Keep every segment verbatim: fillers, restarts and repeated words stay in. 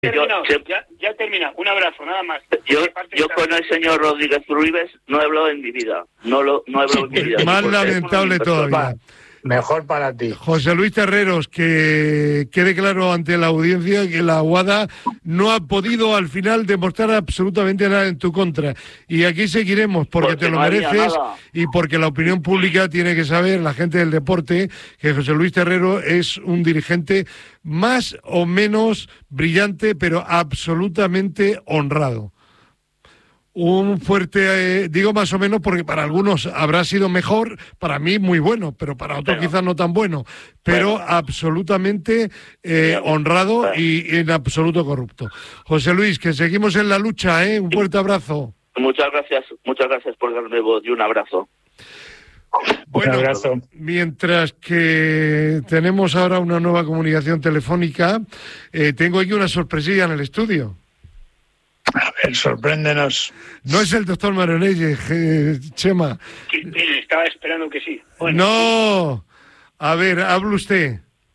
Terminado, ya, ya termina. Un abrazo, nada más. Yo, yo con el señor Rodríguez Ruibes no he hablado en mi vida. No lo no he hablado en mi vida. Más lamentable todavía. Mejor para ti. José Luis Terreros, que quede claro ante la audiencia que la Aguada no ha podido al final demostrar absolutamente nada en tu contra. Y aquí seguiremos porque, porque te lo no mereces y porque la opinión pública tiene que saber, la gente del deporte, que José Luis Terreros es un dirigente más o menos brillante, pero absolutamente honrado. Un fuerte, eh, digo más o menos porque para algunos habrá sido mejor, para mí muy bueno, pero para otros pero, quizás no tan bueno, pero bueno, absolutamente eh, honrado bueno. y en absoluto corrupto. José Luis, que seguimos en la lucha, ¿eh? Un fuerte abrazo. Muchas gracias, muchas gracias por darme voz y un abrazo. Bueno, un abrazo. Mientras que tenemos ahora una nueva comunicación telefónica, eh, tengo aquí una sorpresilla en el estudio. A ver, sorpréndenos. No es el doctor Maronelle, eh, Chema. Estaba esperando que sí. Bueno, no. A ver, hable usted.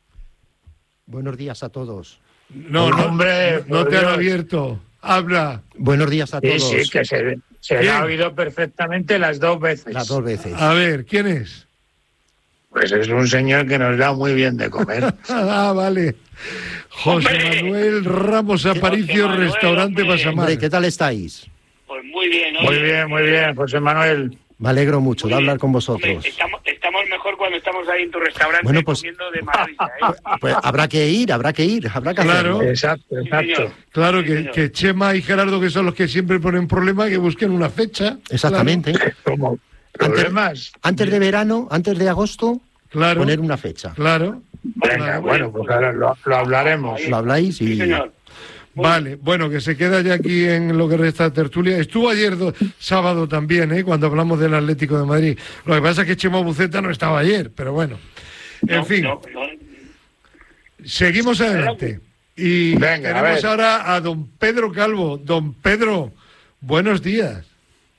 Buenos días a todos. No, no, hombre, no, no te han abierto. Habla. Buenos días a todos. Sí, sí, que se, se ha oído perfectamente las dos veces. Las dos veces. A ver, ¿quién es? Pues es un señor que nos da muy bien de comer. Ah, vale. José ¡Hombre! Manuel Ramos Aparicio, Manuel, restaurante Pasamar. ¿Qué tal estáis? Pues muy bien. Oye. Muy bien, muy bien, José Manuel. Me alegro mucho muy de hablar con vosotros. Hombre, estamos, estamos mejor cuando estamos ahí en tu restaurante bueno, pues, comiendo de maravilla. ¿eh? Pues, pues habrá que ir, habrá que ir, habrá que claro, hacerlo. Exacto, exacto. Sí, claro, sí, que, que Chema y Gerardo, que son los que siempre ponen problemas, que busquen una fecha. Exactamente. Claro. ¿Cómo? ¿Problemas? Antes, antes de verano, antes de agosto, claro, poner una fecha. Claro. Venga, claro. bueno, pues ahora lo, lo hablaremos. Lo habláis y... Sí, señor. Vale, bueno, que se queda ya aquí en lo que resta de tertulia. Estuvo ayer do, sábado también, ¿eh? Cuando hablamos del Atlético de Madrid. Lo que pasa es que Chema Buceta no estaba ayer, pero bueno. En no, fin, no, no. Seguimos adelante. Y Venga, tenemos a ahora a don Pedro Calvo. Don Pedro, buenos días.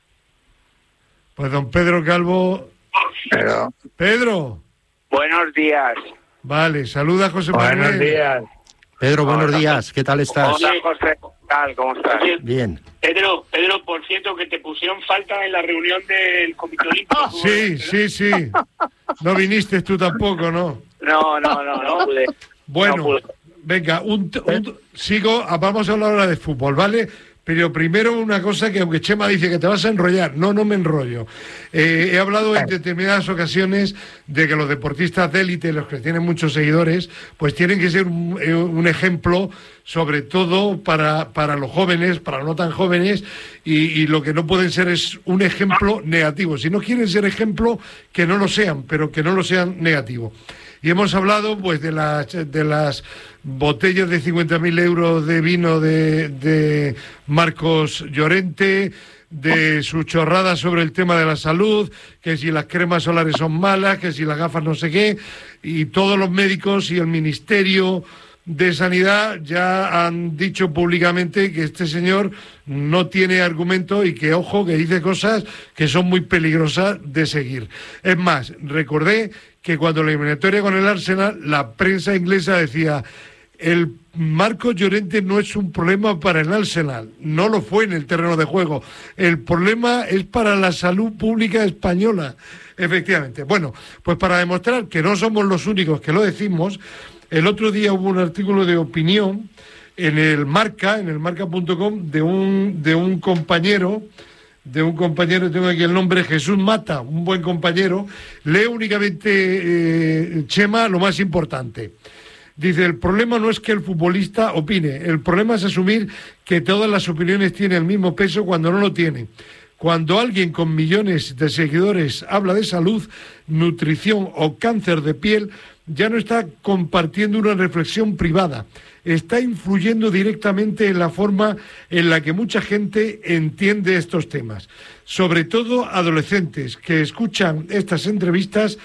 Pues don Pedro Calvo... Pero... Pedro. Buenos días. Vale, saluda a José Manuel. Buenos días. Pedro, buenos Hola. días. ¿Qué tal estás? Hola, José. ¿Qué tal? ¿Cómo estás? Bien. Pedro, Pedro, por cierto, que te pusieron falta en la reunión del Comité Olímpico. Sí, sí, sí. No viniste tú tampoco, ¿no? No, no, no, no pude. Bueno, no pude. venga, un, un, sigo, vamos a hablar ahora de fútbol, ¿vale? Pero primero una cosa que aunque Chema dice que te vas a enrollar, no, no me enrollo. Eh, he hablado en determinadas ocasiones de que los deportistas de élite, los que tienen muchos seguidores, pues tienen que ser un, un ejemplo, sobre todo para, para los jóvenes, para los no tan jóvenes, y, y lo que no pueden ser es un ejemplo negativo. Si no quieren ser ejemplo, que no lo sean, pero que no lo sean negativo. Y hemos hablado pues de las de las botellas de cincuenta mil euros de vino de, de Marcos Llorente, de su chorrada sobre el tema de la salud, que si las cremas solares son malas, que si las gafas no sé qué, y todos los médicos y el Ministerio de Sanidad ya han dicho públicamente que este señor no tiene argumento y que, ojo, que dice cosas que son muy peligrosas de seguir. Es más, recordé que cuando la eliminatoria con el Arsenal, la prensa inglesa decía: el Marcos Llorente no es un problema para el Arsenal, no lo fue en el terreno de juego, el problema es para la salud pública española. Efectivamente. Bueno, pues para demostrar que no somos los únicos que lo decimos, el otro día hubo un artículo de opinión en el Marca, en el marca punto com, de un, de un compañero, de un compañero, tengo aquí el nombre, Jesús Mata, un buen compañero. Lee únicamente, eh, Chema, lo más importante. Dice: el problema no es que el futbolista opine, el problema es asumir que todas las opiniones tienen el mismo peso cuando no lo tienen. Cuando alguien con millones de seguidores habla de salud, nutrición o cáncer de piel, ya no está compartiendo una reflexión privada, está influyendo directamente en la forma en la que mucha gente entiende estos temas, sobre todo adolescentes que escuchan estas entrevistas,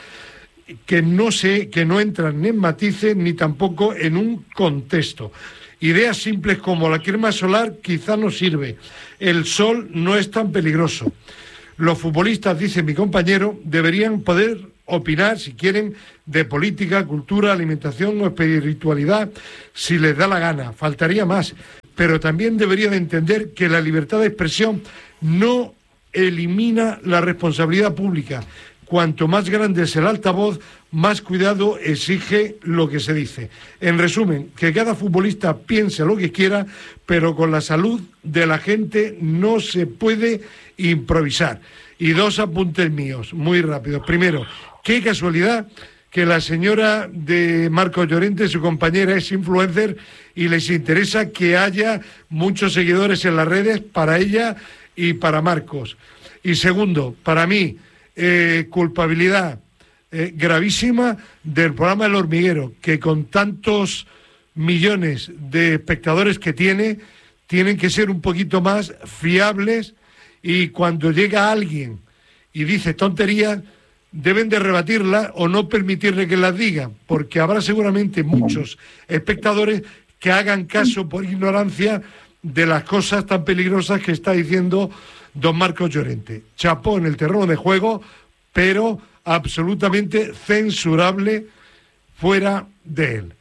que no sé, que no entran en matices ni tampoco en un contexto. Ideas simples como la crema solar quizá no sirve, el sol no es tan peligroso. Los futbolistas, dice mi compañero, deberían poder opinar, si quieren, de política, cultura, alimentación o espiritualidad, si les da la gana, faltaría más. Pero también deberían entender que la libertad de expresión no elimina la responsabilidad pública. Cuanto más grande es el altavoz, más cuidado exige lo que se dice. En resumen, que cada futbolista piense lo que quiera, pero con la salud de la gente no se puede improvisar. Y dos apuntes míos, muy rápidos. Primero, qué casualidad que la señora de Marcos Llorente, su compañera, es influencer y les interesa que haya muchos seguidores en las redes para ella y para Marcos. Y segundo, para mí, eh, culpabilidad eh, gravísima del programa El Hormiguero, que con tantos millones de espectadores que tiene, tienen que ser un poquito más fiables, y cuando llega alguien y dice tonterías, deben de rebatirla o no permitirle que las diga, porque habrá seguramente muchos espectadores que hagan caso por ignorancia de las cosas tan peligrosas que está diciendo don Marcos Llorente. Chapó en el terreno de juego, pero absolutamente censurable fuera de él.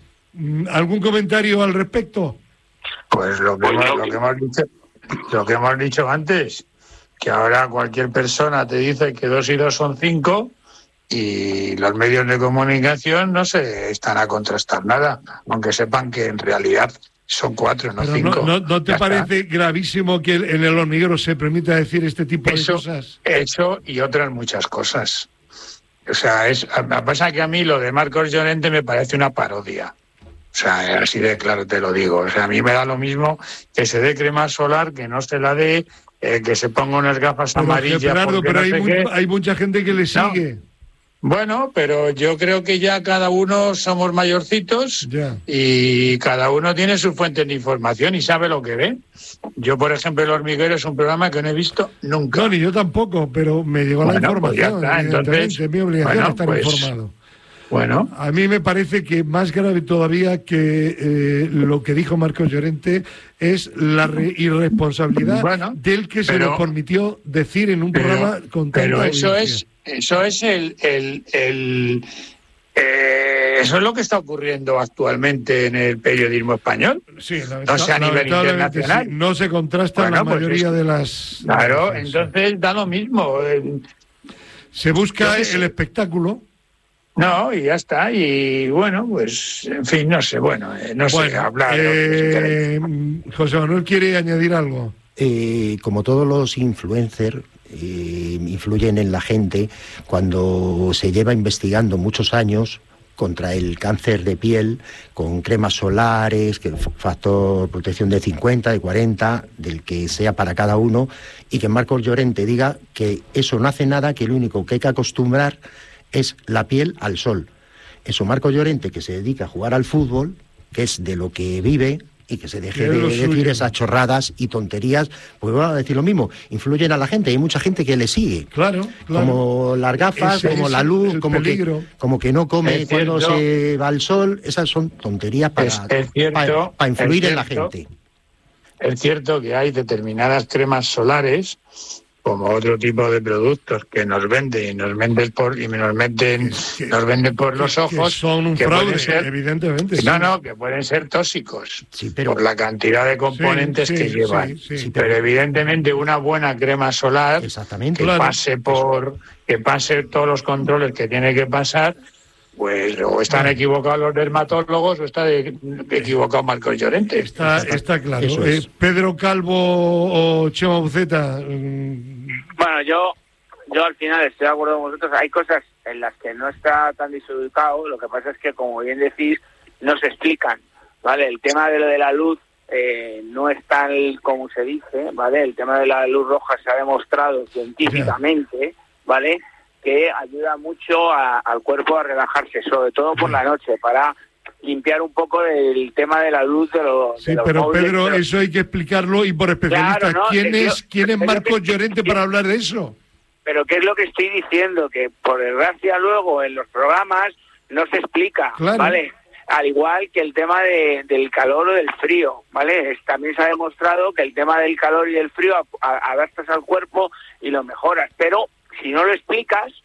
¿Algún comentario al respecto? Pues lo que, hemos, lo que hemos dicho, lo que hemos dicho antes, que ahora cualquier persona te dice que dos y dos son cinco y los medios de comunicación no se están a contrastar nada, aunque sepan que en realidad son cuatro, no Pero cinco. ¿No, no, no te ya parece está. gravísimo que en el hormiguero se permita decir este tipo Eso, de cosas? Eso y otras muchas cosas. O sea, es, me pasa que a mí lo de Marcos Llorente me parece una parodia. O sea, así de claro te lo digo. O sea, a mí me da lo mismo que se dé crema solar, que no se la dé, eh, que se ponga unas gafas Pero, amarillas. Gerardo, pero no hay, sé mu- qué. hay mucha gente que le No. sigue. Bueno, pero yo creo que ya cada uno somos mayorcitos Ya. y cada uno tiene sus fuentes de información y sabe lo que ve. Yo, por ejemplo, El Hormiguero es un programa que no he visto nunca. No, ni yo tampoco, pero me llegó la Bueno, pues ya información. está, Evidentemente, entonces, es mi obligación bueno, estar pues, informado. Bueno, A mí me parece que más grave todavía que eh, lo que dijo Marcos Llorente es la re- irresponsabilidad Bueno, del que se pero- le permitió decir en un pero, programa con tanta pero eso audiencia. es eso es el, el, el eh, eso es lo que está ocurriendo actualmente en el periodismo español. Sí, no sé, a nivel lamentablemente internacional. sí, no se contrasta Bueno, la pues mayoría es- de las... Claro, de las- entonces da lo mismo. eh, Se busca yo qué sé. el espectáculo. No, y ya está. Y bueno, pues, en fin, no sé, bueno, eh, no sé, Bueno, hablar. de lo que se quiere. eh, José Manuel quiere añadir algo. Eh, como todos los influencers eh, influyen en la gente, cuando se lleva investigando muchos años contra el cáncer de piel, con cremas solares, que el factor protección de cincuenta, de cuarenta, del que sea para cada uno, y que Marcos Llorente diga que eso no hace nada, que lo único que hay que acostumbrar es la piel al sol. Eso, Marcos Llorente, que se dedica a jugar al fútbol, que es de lo que vive, y que se deje Que es de lo decir suyo. esas chorradas y tonterías, pues van a decir lo mismo, influyen a la gente, hay mucha gente que le sigue. Claro, claro. Como las gafas, Ese como es la luz, el como que, peligro. como que no come Es cuando cierto. se va al sol, esas son tonterías para, Es- es cierto, para influir es en la cierto. gente. Es cierto que hay determinadas cremas solares, como otro tipo de productos que nos venden y nos venden por y nos meten, Que- nos venden por los Que ojos, son un que fraude, pueden ser, evidentemente. no, sí. no, que pueden ser tóxicos Sí, pero por la cantidad de componentes Sí, que sí, llevan. sí, sí. Sí, Pero evidentemente una buena crema solar exactamente. que Claro. pase por que pase todos los controles que tiene que pasar, pues o están Bueno. equivocados los dermatólogos o está de- equivocado Marcos Llorente. Está, está claro. Eso Eh, es. Pedro Calvo o Chema Buceta. mm, Bueno, yo yo al final estoy de acuerdo con vosotros. Hay cosas en las que no está tan desubicado. Lo que pasa es que, como bien decís, no se explican, ¿vale? El tema de lo de la luz eh, no es tal como se dice, ¿vale? El tema de la luz roja se ha demostrado científicamente, ¿vale? Que ayuda mucho a- al cuerpo a relajarse, sobre todo por la noche, para limpiar un poco el tema de la luz de, lo, de Sí, los pero móviles, Pedro, pero- eso hay que explicarlo y por especialistas. Claro, no, ¿Quién, que es, yo- ¿quién es es lo Marcos que- Llorente para hablar de eso? Pero ¿qué es lo que estoy diciendo? Que por desgracia luego en los programas no se explica, Claro. ¿vale? Al igual que el tema de, del calor o del frío, ¿vale? Es- también se ha demostrado que el tema del calor y del frío a- a- adaptas al cuerpo y lo mejoras. Pero si no lo explicas,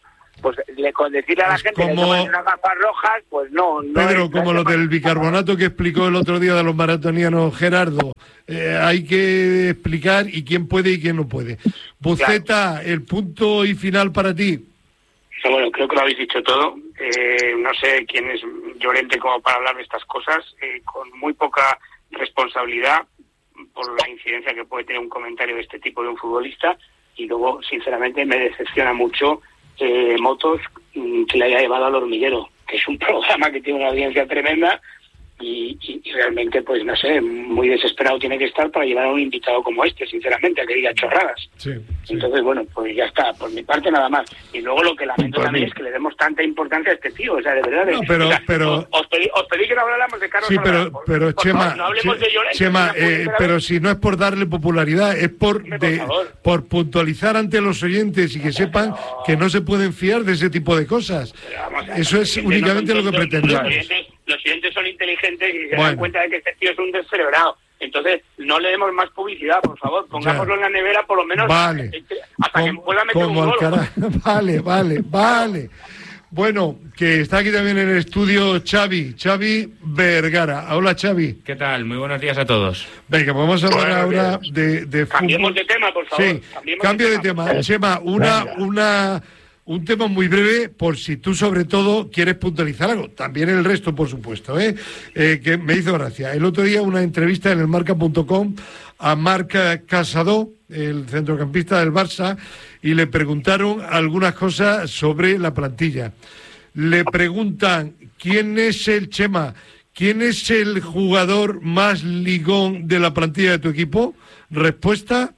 pues le, con decirle a la Es gente como- que tomen unas gafas rojas, pues no. no Pedro, es- como no lo es- del bicarbonato que explicó el otro día de los maratonianos Gerardo, eh, hay que explicar y quién puede y quién no puede. Buceta, el punto y final para ti. Sí, bueno, creo que lo habéis dicho todo. Eh, no sé quién es Llorente como para hablar de estas cosas, eh, con muy poca responsabilidad por la incidencia que puede tener un comentario de este tipo de un futbolista, y luego, sinceramente, me decepciona mucho eh, Motos mm, que le haya llevado al Hormiguero, que es un programa que tiene una audiencia tremenda y, y, y realmente, pues no sé, muy desesperado tiene que estar para llevar a un invitado como este, sinceramente, a que diga chorradas. Sí, sí. Entonces, bueno, pues ya está, por mi parte nada más. Y luego lo que lamento Por también mí. es que le demos tanta importancia a este tío, o sea, de verdad. No, pero- o sea, pero- os, os pedí, os pedí que no habláramos de Carlos Sí, pero, Alcaraz, por- pero por Chema, favor, no hablemos Che- de Llorente, Chema, que no eh, puede pero ser- si no es por darle popularidad, es por, Hombre, de, por favor. por puntualizar ante los oyentes y que sepan que no se pueden fiar de ese tipo de cosas. Pero vamos a ver, Eso los es oyentes únicamente no lo son que tontos, pretendemos. Los oyentes, los oyentes son inteligentes y se Bueno. dan cuenta de que este tío es un descerebrado. Entonces, no le demos más publicidad, por favor. Pongámoslo en la nevera, por lo menos, Vale. hasta que Com- pueda meter un como gol. Alcaraz. Vale, vale, vale. Bueno, que está aquí también en el estudio Xavi, Xavi Vergara. Hola, Xavi. ¿Qué tal? Muy buenos días a todos. Venga, vamos a hablar Buenos ahora de, de Cambiemos fútbol. de tema, por favor. Sí, Cambiemos cambio de tema. Chema, una, una, un tema muy breve, por si tú sobre todo quieres puntualizar algo. También el resto, por supuesto, ¿eh? Eh, que me hizo gracia. El otro día una entrevista en el marca punto com a Marc Casado, el centrocampista del Barça, y le preguntaron algunas cosas sobre la plantilla. Le preguntan, ¿quién es el Chema? ¿Quién es el jugador más ligón de la plantilla de tu equipo? Respuesta...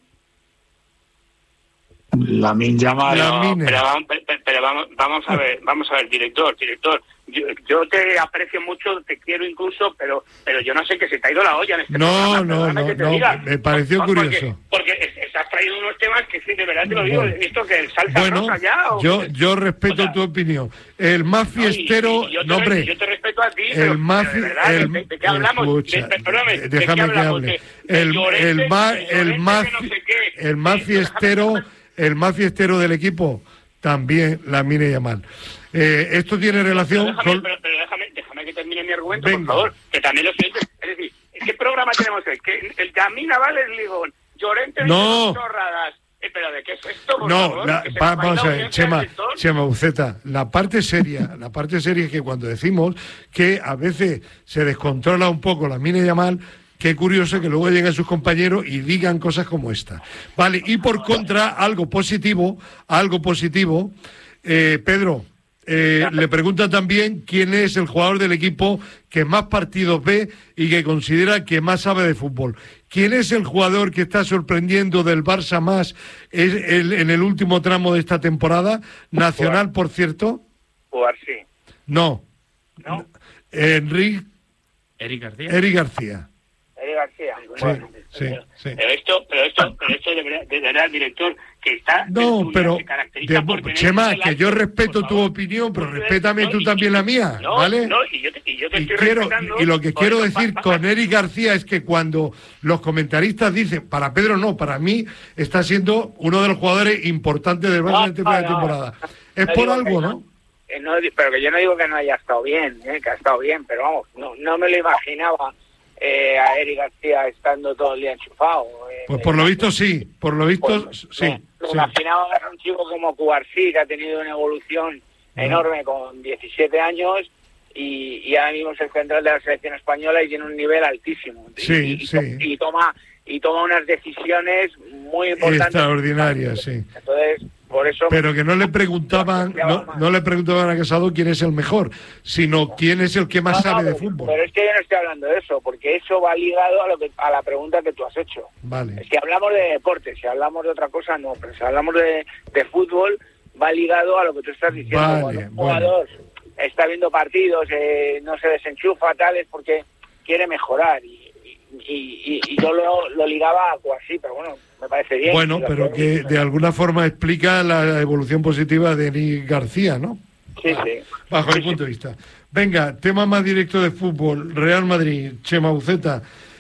Lamine Yamal. La- No, Lamine. pero, vamos, pero, pero vamos, vamos a ver, vamos a ver, director, director. Yo, yo te aprecio mucho, te quiero incluso, pero pero yo no sé que se te ha ido la olla en este No, programa, no, perdóname no, que te no, diga. me pareció Porque- curioso. Porque, es- has traído unos temas que sí, de verdad te lo digo, Bueno. esto que el salsa Bueno, rosa ya. ¿O yo, qué? yo respeto O sea, tu opinión. El más no, y- fiestero, y yo te, no, hombre, yo te respeto a ti, el pero, más pero de fi- verdad, el- ¿de, de qué hablamos? escucha, De- de- perdóname, ¿de qué déjame que hablamos? hable. De- de El, Llorente, el más, de el Llorente, más, que no fi- sé qué. el más Sí, fiestero, déjame- el más fiestero del equipo, también Lamine Yamal. Eh, esto tiene Pero relación déjame, con... pero, pero déjame, déjame que termine mi argumento, Venga. por favor. Que también los clientes. Es decir, ¿qué programa tenemos hoy? Que el Yamil Naval es ligón. Llorente dice No. chorradas. Eh, pero ¿de qué es esto, por No, favor? la- Que se va- me vamos vaya a la ver, audiencia Chema, del sector. Chema Buceta, la parte seria, la parte seria es que cuando decimos que a veces se descontrola un poco la mina Yamal, qué curioso que luego lleguen sus compañeros y digan cosas como esta. Vale, y por contra, algo positivo, algo positivo, eh, Pedro, eh, le pregunta también quién es el jugador del equipo que más partidos ve y que considera que más sabe de fútbol. ¿Quién es el jugador que está sorprendiendo del Barça más es el- en el último tramo de esta temporada? Nacional, por cierto. Jugar sí. No. ¿No? Enrique Eric García. Eric García. Eric García. Sí, Bueno, sí, sí. Pero esto, pero esto, pero esto de verdad, de verdad, director, que está. No, tertulia, pero se caracteriza de- por tener Chema, un que yo relato, respeto por tu favor. opinión, pero No, respétame no, tú y- también la mía, no, ¿vale? No, y yo te, y yo te Y estoy quiero respetando. y lo que por quiero eso, decir pa- pa- con Eric García es que cuando los comentaristas dicen, para Pedro no, para mí está siendo uno de los jugadores importantes del Barça en esta No, no, temporada. Es no por digo algo, que ¿no? Eh, no, pero que yo no digo que no haya estado bien, eh, que ha estado bien, pero vamos, no, no me lo imaginaba eh, a Eric García estando todo el día enchufado. eh, Pues por lo visto sí, por lo visto Pues, sí. me, me sí. imaginaba a un chico como Cubarsí, que ha tenido una evolución enorme con diecisiete años y, y ahora mismo es el central de la selección española y tiene un nivel altísimo. Y- Sí, y, y sí. to- y toma y toma unas decisiones muy importantes. Extraordinarias, sí. Entonces, por eso... Pero que no le preguntaban, no, no le preguntaban a Casado quién es el mejor, sino quién es el que más No, sabe no, de pero- fútbol. Pero es que yo no estoy hablando de eso, porque eso va ligado a lo que a la pregunta que tú has hecho. Vale. Es que hablamos de deporte, si hablamos de otra cosa no, pero si hablamos de, de fútbol va ligado a lo que tú estás diciendo. Vale, Cuando un bueno. jugador está viendo partidos, eh, no se desenchufa, tal, es porque quiere mejorar. Y, y, y, y yo lo, lo ligaba a así, pero bueno, me parece bien. Bueno, Lo pero que de alguna forma explica la evolución positiva de Eric García, ¿no? Sí, sí. Bajo mi punto de vista. Venga, tema más directo de fútbol. Real Madrid, Chema Buceta.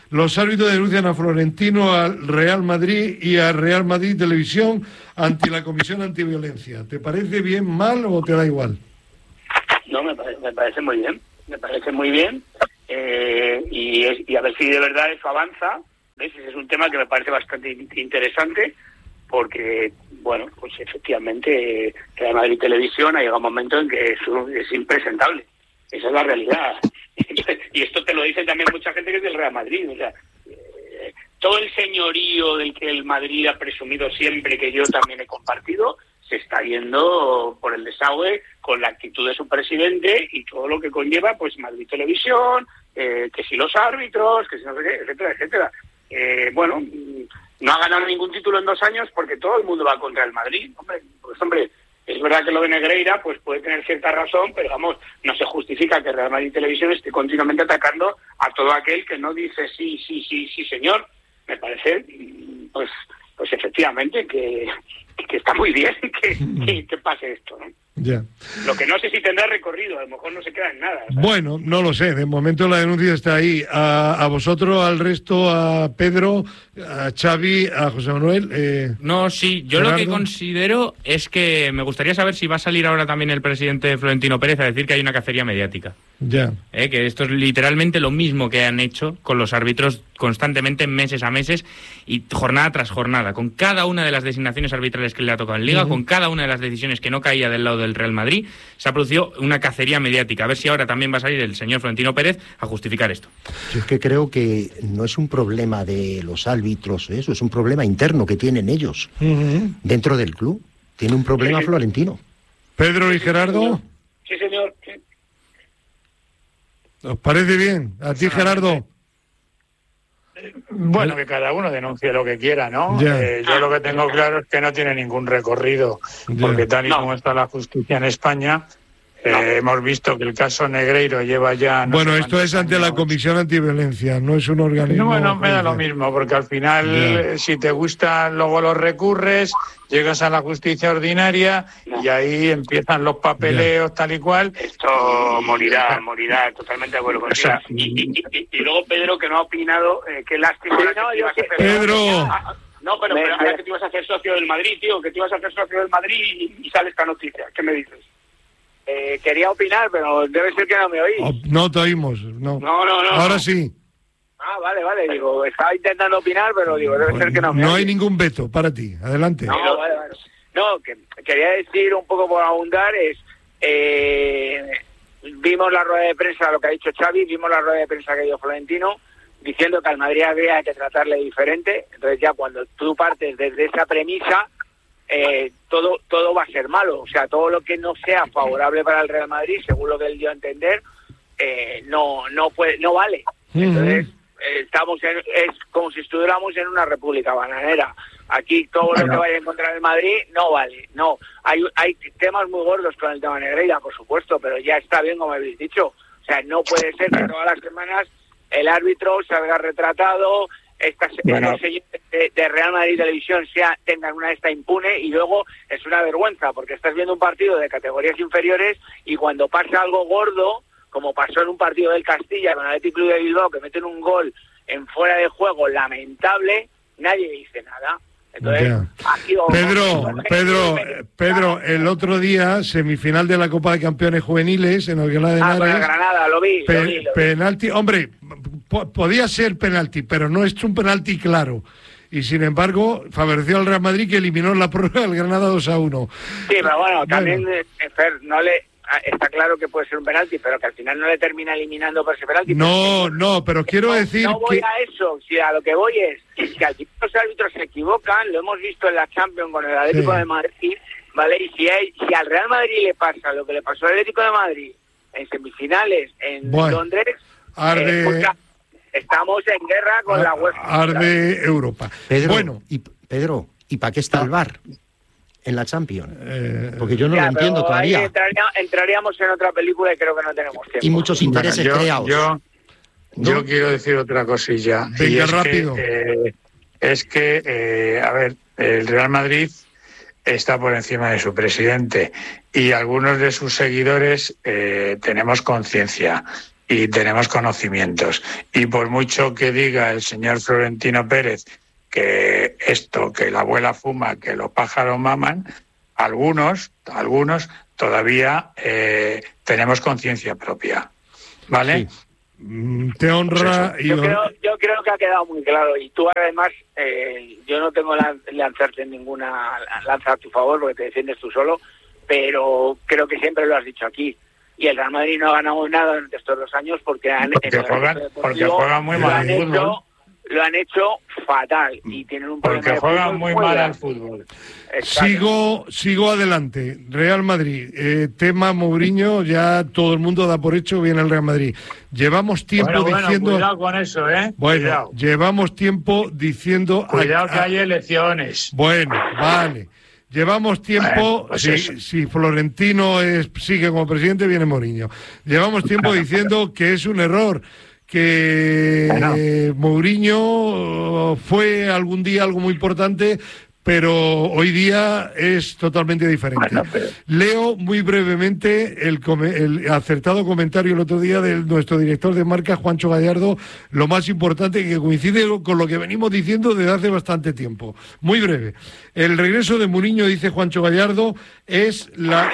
Los árbitros denuncian a Florentino, al Real Madrid y a Real Madrid Televisión ante la Comisión Antiviolencia. ¿Te parece bien, mal o te da igual? No, me parece, me parece muy bien. Me parece muy bien. Eh, y, es, y a ver si de verdad eso avanza. ¿Ves? Ese es un tema que me parece bastante interesante, porque, bueno, pues efectivamente Real Madrid Televisión ha llegado un momento en que es, es impresentable. Esa es la realidad. Y esto te lo dice también mucha gente que es del Real Madrid. O sea, eh, todo el señorío del que el Madrid ha presumido siempre, que yo también he compartido, se está yendo por el desagüe con la actitud de su presidente y todo lo que conlleva, pues Madrid Televisión, eh, que si los árbitros, que si no sé qué, etcétera, etcétera. Eh, bueno, no ha ganado ningún título en dos años porque todo el mundo va contra el Madrid. Hombre, pues hombre, es verdad que lo de Negreira pues puede tener cierta razón, pero vamos, no se justifica que Real Madrid Televisión esté continuamente atacando a todo aquel que no dice sí, sí, sí, sí, señor. Me parece, pues, pues efectivamente que, que está muy bien que, que, que pase esto, ¿no? Ya. Lo que no sé si tendrá recorrido, a lo mejor no se queda en nada. ¿Sabes? Bueno, no lo sé, de momento la denuncia está ahí. A, a vosotros, al resto, a Pedro, a Xavi, a José Manuel. Eh, no, sí, yo Gerardo. Lo que considero es que me gustaría saber si va a salir ahora también el presidente Florentino Pérez a decir que hay una cacería mediática. Ya. Eh, que esto es literalmente lo mismo que han hecho con los árbitros constantemente, meses a meses y jornada tras jornada, con cada una de las designaciones arbitrales que le ha tocado en Liga, uh-huh. con cada una de las decisiones que no caía del lado del Real Madrid, se ha producido una cacería mediática. A ver si ahora también va a salir el señor Florentino Pérez a justificar esto. Yo es que creo que no es un problema de los árbitros, eso es un problema interno que tienen ellos uh-huh. dentro del club. Tiene un problema sí. Florentino. Pedro y Gerardo. Sí, señor. Sí. ¿Os parece bien? ¿A ti, Gerardo? Bueno, que cada uno denuncie lo que quiera, ¿no? Eh, yo lo que tengo claro es que no tiene ningún recorrido, porque tal y no. como está la justicia en España, eh, no. hemos visto que el caso Negreiro lleva ya... No bueno, esto es ante años. La Comisión Antiviolencia, no es un organismo... No, bueno, me da lo mismo, porque al final, yeah. si te gusta, luego los recurres, llegas a la justicia ordinaria no. y ahí empiezan los papeleos, yeah. tal y cual. Esto morirá, morirá, totalmente de acuerdo contigo. O sea, y, y, y, y luego Pedro, que no ha opinado, eh, qué lástima. Sí, no, yo que Pedro... No, pero, pero ahora que te ibas a hacer socio del Madrid, tío, que te ibas a hacer socio del Madrid y, y sale esta noticia. ¿Qué me dices? Eh, quería opinar, pero debe ser que no me oís. Oh, no te oímos, no. No, no, no. Ahora no. sí. Ah, vale, vale, digo, estaba intentando opinar, pero digo, debe ser que no me No oís. hay ningún veto para ti, adelante. No, vale, vale. No, que quería decir un poco por abundar es, eh, vimos la rueda de prensa, lo que ha dicho Xavi, vimos la rueda de prensa que dio Florentino, diciendo que al Madrid había que tratarle diferente. Entonces ya cuando tú partes desde esa premisa, eh, todo todo va a ser malo. O sea, todo lo que no sea favorable para el Real Madrid, según lo que él dio a entender, eh, no no puede no vale. Entonces eh, estamos en, es como si estuviéramos en una república bananera. Aquí todo lo que vaya a encontrar el Madrid no vale. No, hay hay temas muy gordos con el tema Negreira, por supuesto, pero ya está bien, como habéis dicho. O sea, no puede ser que todas las semanas el árbitro salga retratado, estas bueno. de, de Real Madrid Televisión sea tengan una esta impune, y luego es una vergüenza porque estás viendo un partido de categorías inferiores y cuando pasa algo gordo, como pasó en un partido del Castilla con el Athletic Club de Bilbao, que meten un gol en fuera de juego lamentable, nadie dice nada. Entonces, aquí, Pedro, Pedro, Pedro, el otro día, semifinal de la Copa de Campeones Juveniles en Alcalá de Henares. Ah, Granada, lo vi, pe lo vi, lo vi. Penalti, hombre, po podía ser penalti, pero no es un penalti claro. Y sin embargo, favoreció al Real Madrid, que eliminó en la prueba al Granada dos a uno. Sí, pero bueno, también, bueno. Fer, no le... Está claro que puede ser un penalti, pero que al final no le termina eliminando por ese penalti. No, no, pero quiero no, decir no voy que... a eso, si a lo que voy es que al final los árbitros se equivocan, lo hemos visto en la Champions con el Atlético sí. de Madrid, ¿vale? Y si, hay, si al Real Madrid le pasa lo que le pasó al Atlético de Madrid en semifinales en bueno, Londres, arde... eh, pues, estamos en guerra con Ar la UEFA. Arde Europa. Pedro, bueno, y, Pedro, ¿y para qué está el V A R? En la Champions, eh, porque yo no ya, lo entiendo pero todavía. Ahí entraría, entraríamos en otra película y creo que no tenemos tiempo. Y muchos intereses bueno, yo, creados. Yo, yo ¿no? quiero decir otra cosilla. Venga, y es rápido. Que, eh, es que, eh, a ver, el Real Madrid está por encima de su presidente y algunos de sus seguidores eh, tenemos conciencia. y tenemos conocimientos. Y por mucho que diga el señor Florentino Pérez que esto, que la abuela fuma, que los pájaros maman, algunos, algunos todavía eh, tenemos conciencia propia, ¿vale? Sí. Te honra pues y yo, creo, yo creo que ha quedado muy claro, y tú además, eh, yo no tengo la, lanzarte ninguna lanza a tu favor porque te defiendes tú solo, pero creo que siempre lo has dicho aquí, y el Real Madrid no ha ganado nada en estos dos años porque han porque juegan, porque juegan muy mal al fútbol. Hecho, lo han hecho fatal y tienen un problema porque juegan de muy, muy mal grande. al fútbol. Exacto. Sigo, sigo adelante. Real Madrid, eh, tema Mourinho, ya todo el mundo da por hecho viene el Real Madrid. Llevamos tiempo Bueno, bueno, diciendo. cuidado con eso, ¿eh? Bueno, Cuidado. llevamos tiempo diciendo. Cuidado a- que hay elecciones. Bueno, vale. Llevamos tiempo, Bueno, pues si, eso. si Florentino es, sigue como presidente, viene Mourinho. Llevamos tiempo diciendo que es un error, que Bueno. eh, Mourinho fue algún día algo muy importante, pero hoy día es totalmente diferente. Bueno, pero- Leo muy brevemente el, come- el acertado comentario el otro día de nuestro director de marca, Juancho Gallardo, lo más importante que coincide con lo que venimos diciendo desde hace bastante tiempo. Muy breve. El regreso de Mourinho, dice Juancho Gallardo, es la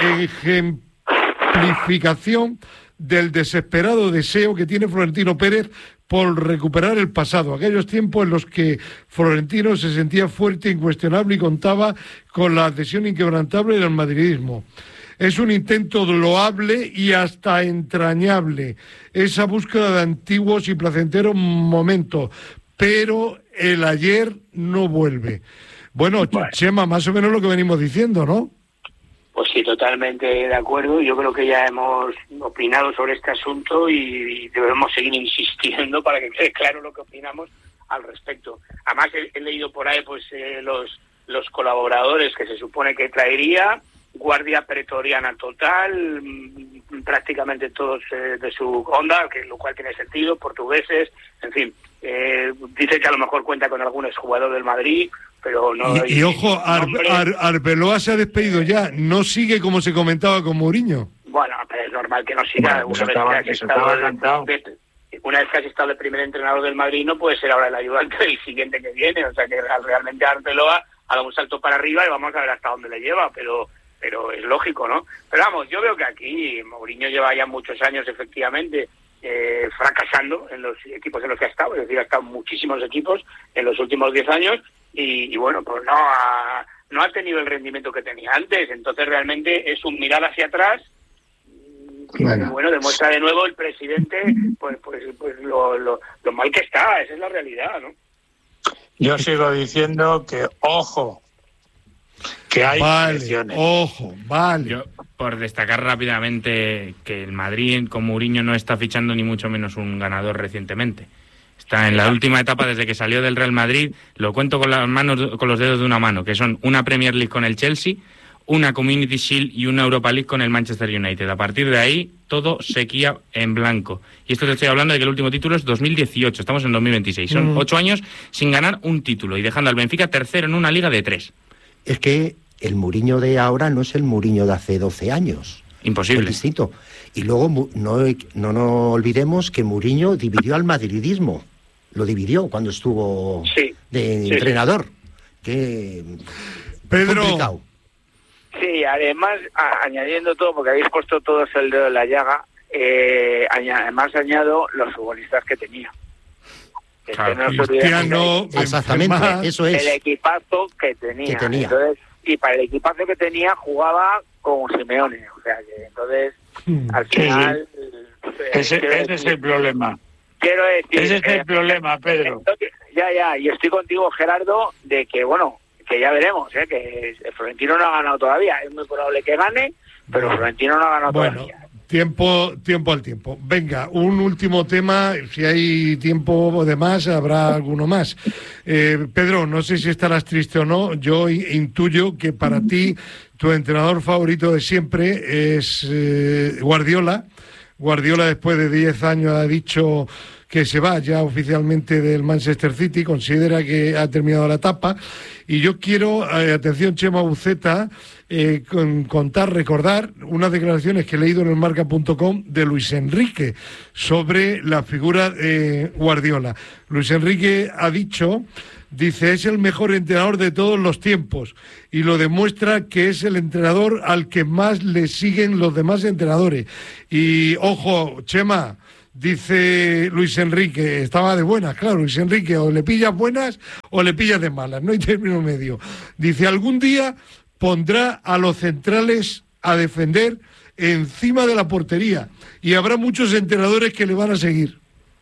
ejemplificación del desesperado deseo que tiene Florentino Pérez por recuperar el pasado, aquellos tiempos en los que Florentino se sentía fuerte, incuestionable y contaba con la adhesión inquebrantable del madridismo. Es un intento loable y hasta entrañable, esa búsqueda de antiguos y placenteros momentos, pero el ayer no vuelve. Bueno, Bueno. Chema, más o menos lo que venimos diciendo, ¿no? Pues sí, totalmente de acuerdo. Yo creo que ya hemos opinado sobre este asunto y debemos seguir insistiendo para que quede claro lo que opinamos al respecto. Además, he, he leído por ahí pues eh, los, los colaboradores que se supone que traería, guardia pretoriana total, mmm, prácticamente todos eh, de su onda, que lo cual tiene sentido, portugueses, en fin. Eh, dice que a lo mejor cuenta con algún exjugador del Madrid, pero no Y, hay y ojo, Ar, nombre. Ar- Arbeloa se ha despedido ya, no sigue como se comentaba con Mourinho. Bueno, pero es normal que no siga. Bueno, una, eso vez estaba- que has eso estado estaba de- cantado. de- una vez que has estado el primer entrenador del Madrid, no puede ser ahora el ayudante del siguiente que viene. O sea que realmente Arbeloa ha dado un salto para arriba y vamos a ver hasta dónde le lleva, pero pero es lógico, ¿no? Pero vamos, yo veo que aquí Mourinho lleva ya muchos años, efectivamente, eh, fracasando en los equipos en los que ha estado. Es decir, ha estado en muchísimos equipos en los últimos diez años y, y bueno, pues no ha, no ha tenido el rendimiento que tenía antes. Entonces realmente es un mirar hacia atrás que, Bueno. bueno, demuestra de nuevo el presidente pues pues pues lo, lo, lo mal que está. Esa es la realidad, ¿no? Yo sigo diciendo que, ojo, que hay Vale, elecciones. ojo, vale. Yo, por destacar rápidamente que el Madrid con Mourinho no está fichando ni mucho menos un ganador recientemente. Está en la última etapa desde que salió del Real Madrid, lo cuento con las manos, con los dedos de una mano, que son una Premier League con el Chelsea, una Community Shield y una Europa League con el Manchester United. A partir de ahí, todo sequía en blanco. Y esto te estoy hablando de que el último título es dos mil dieciocho, estamos en dos mil veintiséis. Son Mm. ocho años sin ganar un título y dejando al Benfica tercero en una liga de tres. Es que el Mourinho de ahora no es el Mourinho de hace doce años. Imposible. Es distinto. Y luego Mu- no, no nos olvidemos que Mourinho dividió al madridismo. Lo dividió cuando estuvo Sí, de sí. entrenador. Que Pedro, complicado. Sí, además, a- añadiendo todo, porque habéis puesto todos el dedo en la llaga, eh, aña- además añado los futbolistas que tenía. Que Claro, no se olviden Cristiano, Exactamente, Benzema, eso el es. equipazo que tenía. Que tenía. Entonces, y para el equipazo que tenía jugaba con Simeone. O sea que entonces, Hmm. al Sí, final... eh, Ese, quiero ese es decir- el problema. Quiero decir... Ese es eh, el problema, Pedro. entonces, ya, ya, y estoy contigo, Gerardo, de que, bueno, que ya veremos, ¿eh? Que Florentino no ha ganado todavía. Es muy probable que gane, pero Bueno. Florentino no ha ganado Bueno, todavía. tiempo, tiempo al tiempo. Venga, un último tema. Si hay tiempo de más, habrá alguno más. Eh, Pedro, no sé si estarás triste o no. Yo in- intuyo que para ti tu entrenador favorito de siempre es eh, Guardiola. Guardiola, después de diez años, ha dicho que se va ya oficialmente del Manchester City, considera que ha terminado la etapa. Y yo quiero, eh, atención Chema Uceta, eh, con, contar, recordar unas declaraciones que he leído en el marca punto com de Luis Enrique sobre la figura de eh, Guardiola. Luis Enrique ha dicho, dice, es el mejor entrenador de todos los tiempos, y lo demuestra que es el entrenador al que más le siguen los demás entrenadores. Y ojo, Chema, dice Luis Enrique, estaba de buenas, claro, Luis Enrique, o le pillas buenas o le pillas de malas, no hay término medio. Dice, algún día pondrá a los centrales a defender encima de la portería, y habrá muchos entrenadores que le van a seguir.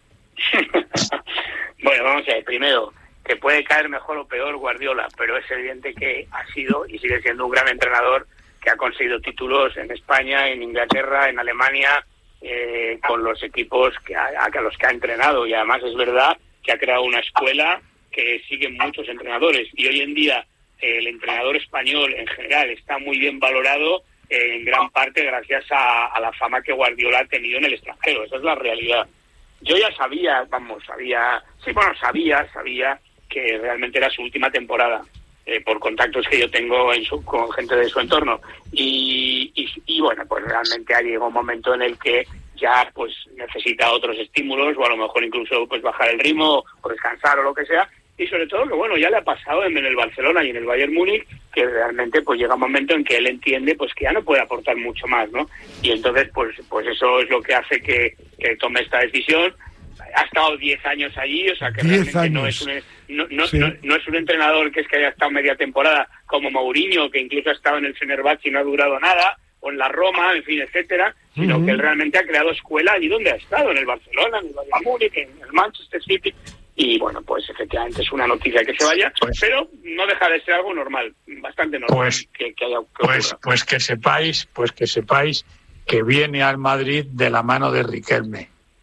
Bueno, vamos a ver, primero, que puede caer mejor o peor Guardiola, pero es evidente que ha sido y sigue siendo un gran entrenador que ha conseguido títulos en España, en Inglaterra, en Alemania, eh, con los equipos que a, a los que ha entrenado, y además es verdad que ha creado una escuela que siguen muchos entrenadores, y hoy en día eh, el entrenador español en general está muy bien valorado, eh, en gran parte gracias a, a la fama que Guardiola ha tenido en el extranjero. Esa es la realidad. Yo ya sabía, vamos, sabía, sí, bueno, sabía, sabía que realmente era su última temporada, eh, por contactos que yo tengo en su, con gente de su entorno, y, y, y bueno, pues realmente ha llegado un momento en el que ya pues necesita otros estímulos, o a lo mejor incluso pues bajar el ritmo o descansar o lo que sea, y sobre todo que bueno, ya le ha pasado en, en el Barcelona y en el Bayern Múnich, que realmente pues llega un momento en que él entiende pues que ya no puede aportar mucho más, ¿no? Y entonces pues pues eso es lo que hace que, que tome esta decisión. Ha estado diez años allí, o sea que realmente años. no es un no, no, sí. no, no es un entrenador que es que haya estado media temporada como Mourinho, que incluso ha estado en el Fenerbahce y no ha durado nada, o en la Roma, en fin, etcétera, sino uh-huh. que él realmente ha creado escuela allí donde ha estado, en el Barcelona, en el Bayern Múnich, en el Manchester City. Y bueno, pues efectivamente es una noticia que se vaya, pues, pero no deja de ser algo normal, bastante normal. Pues que, que, haya, que pues, pues que sepáis, pues que sepáis que viene al Madrid de la mano de Riquelme.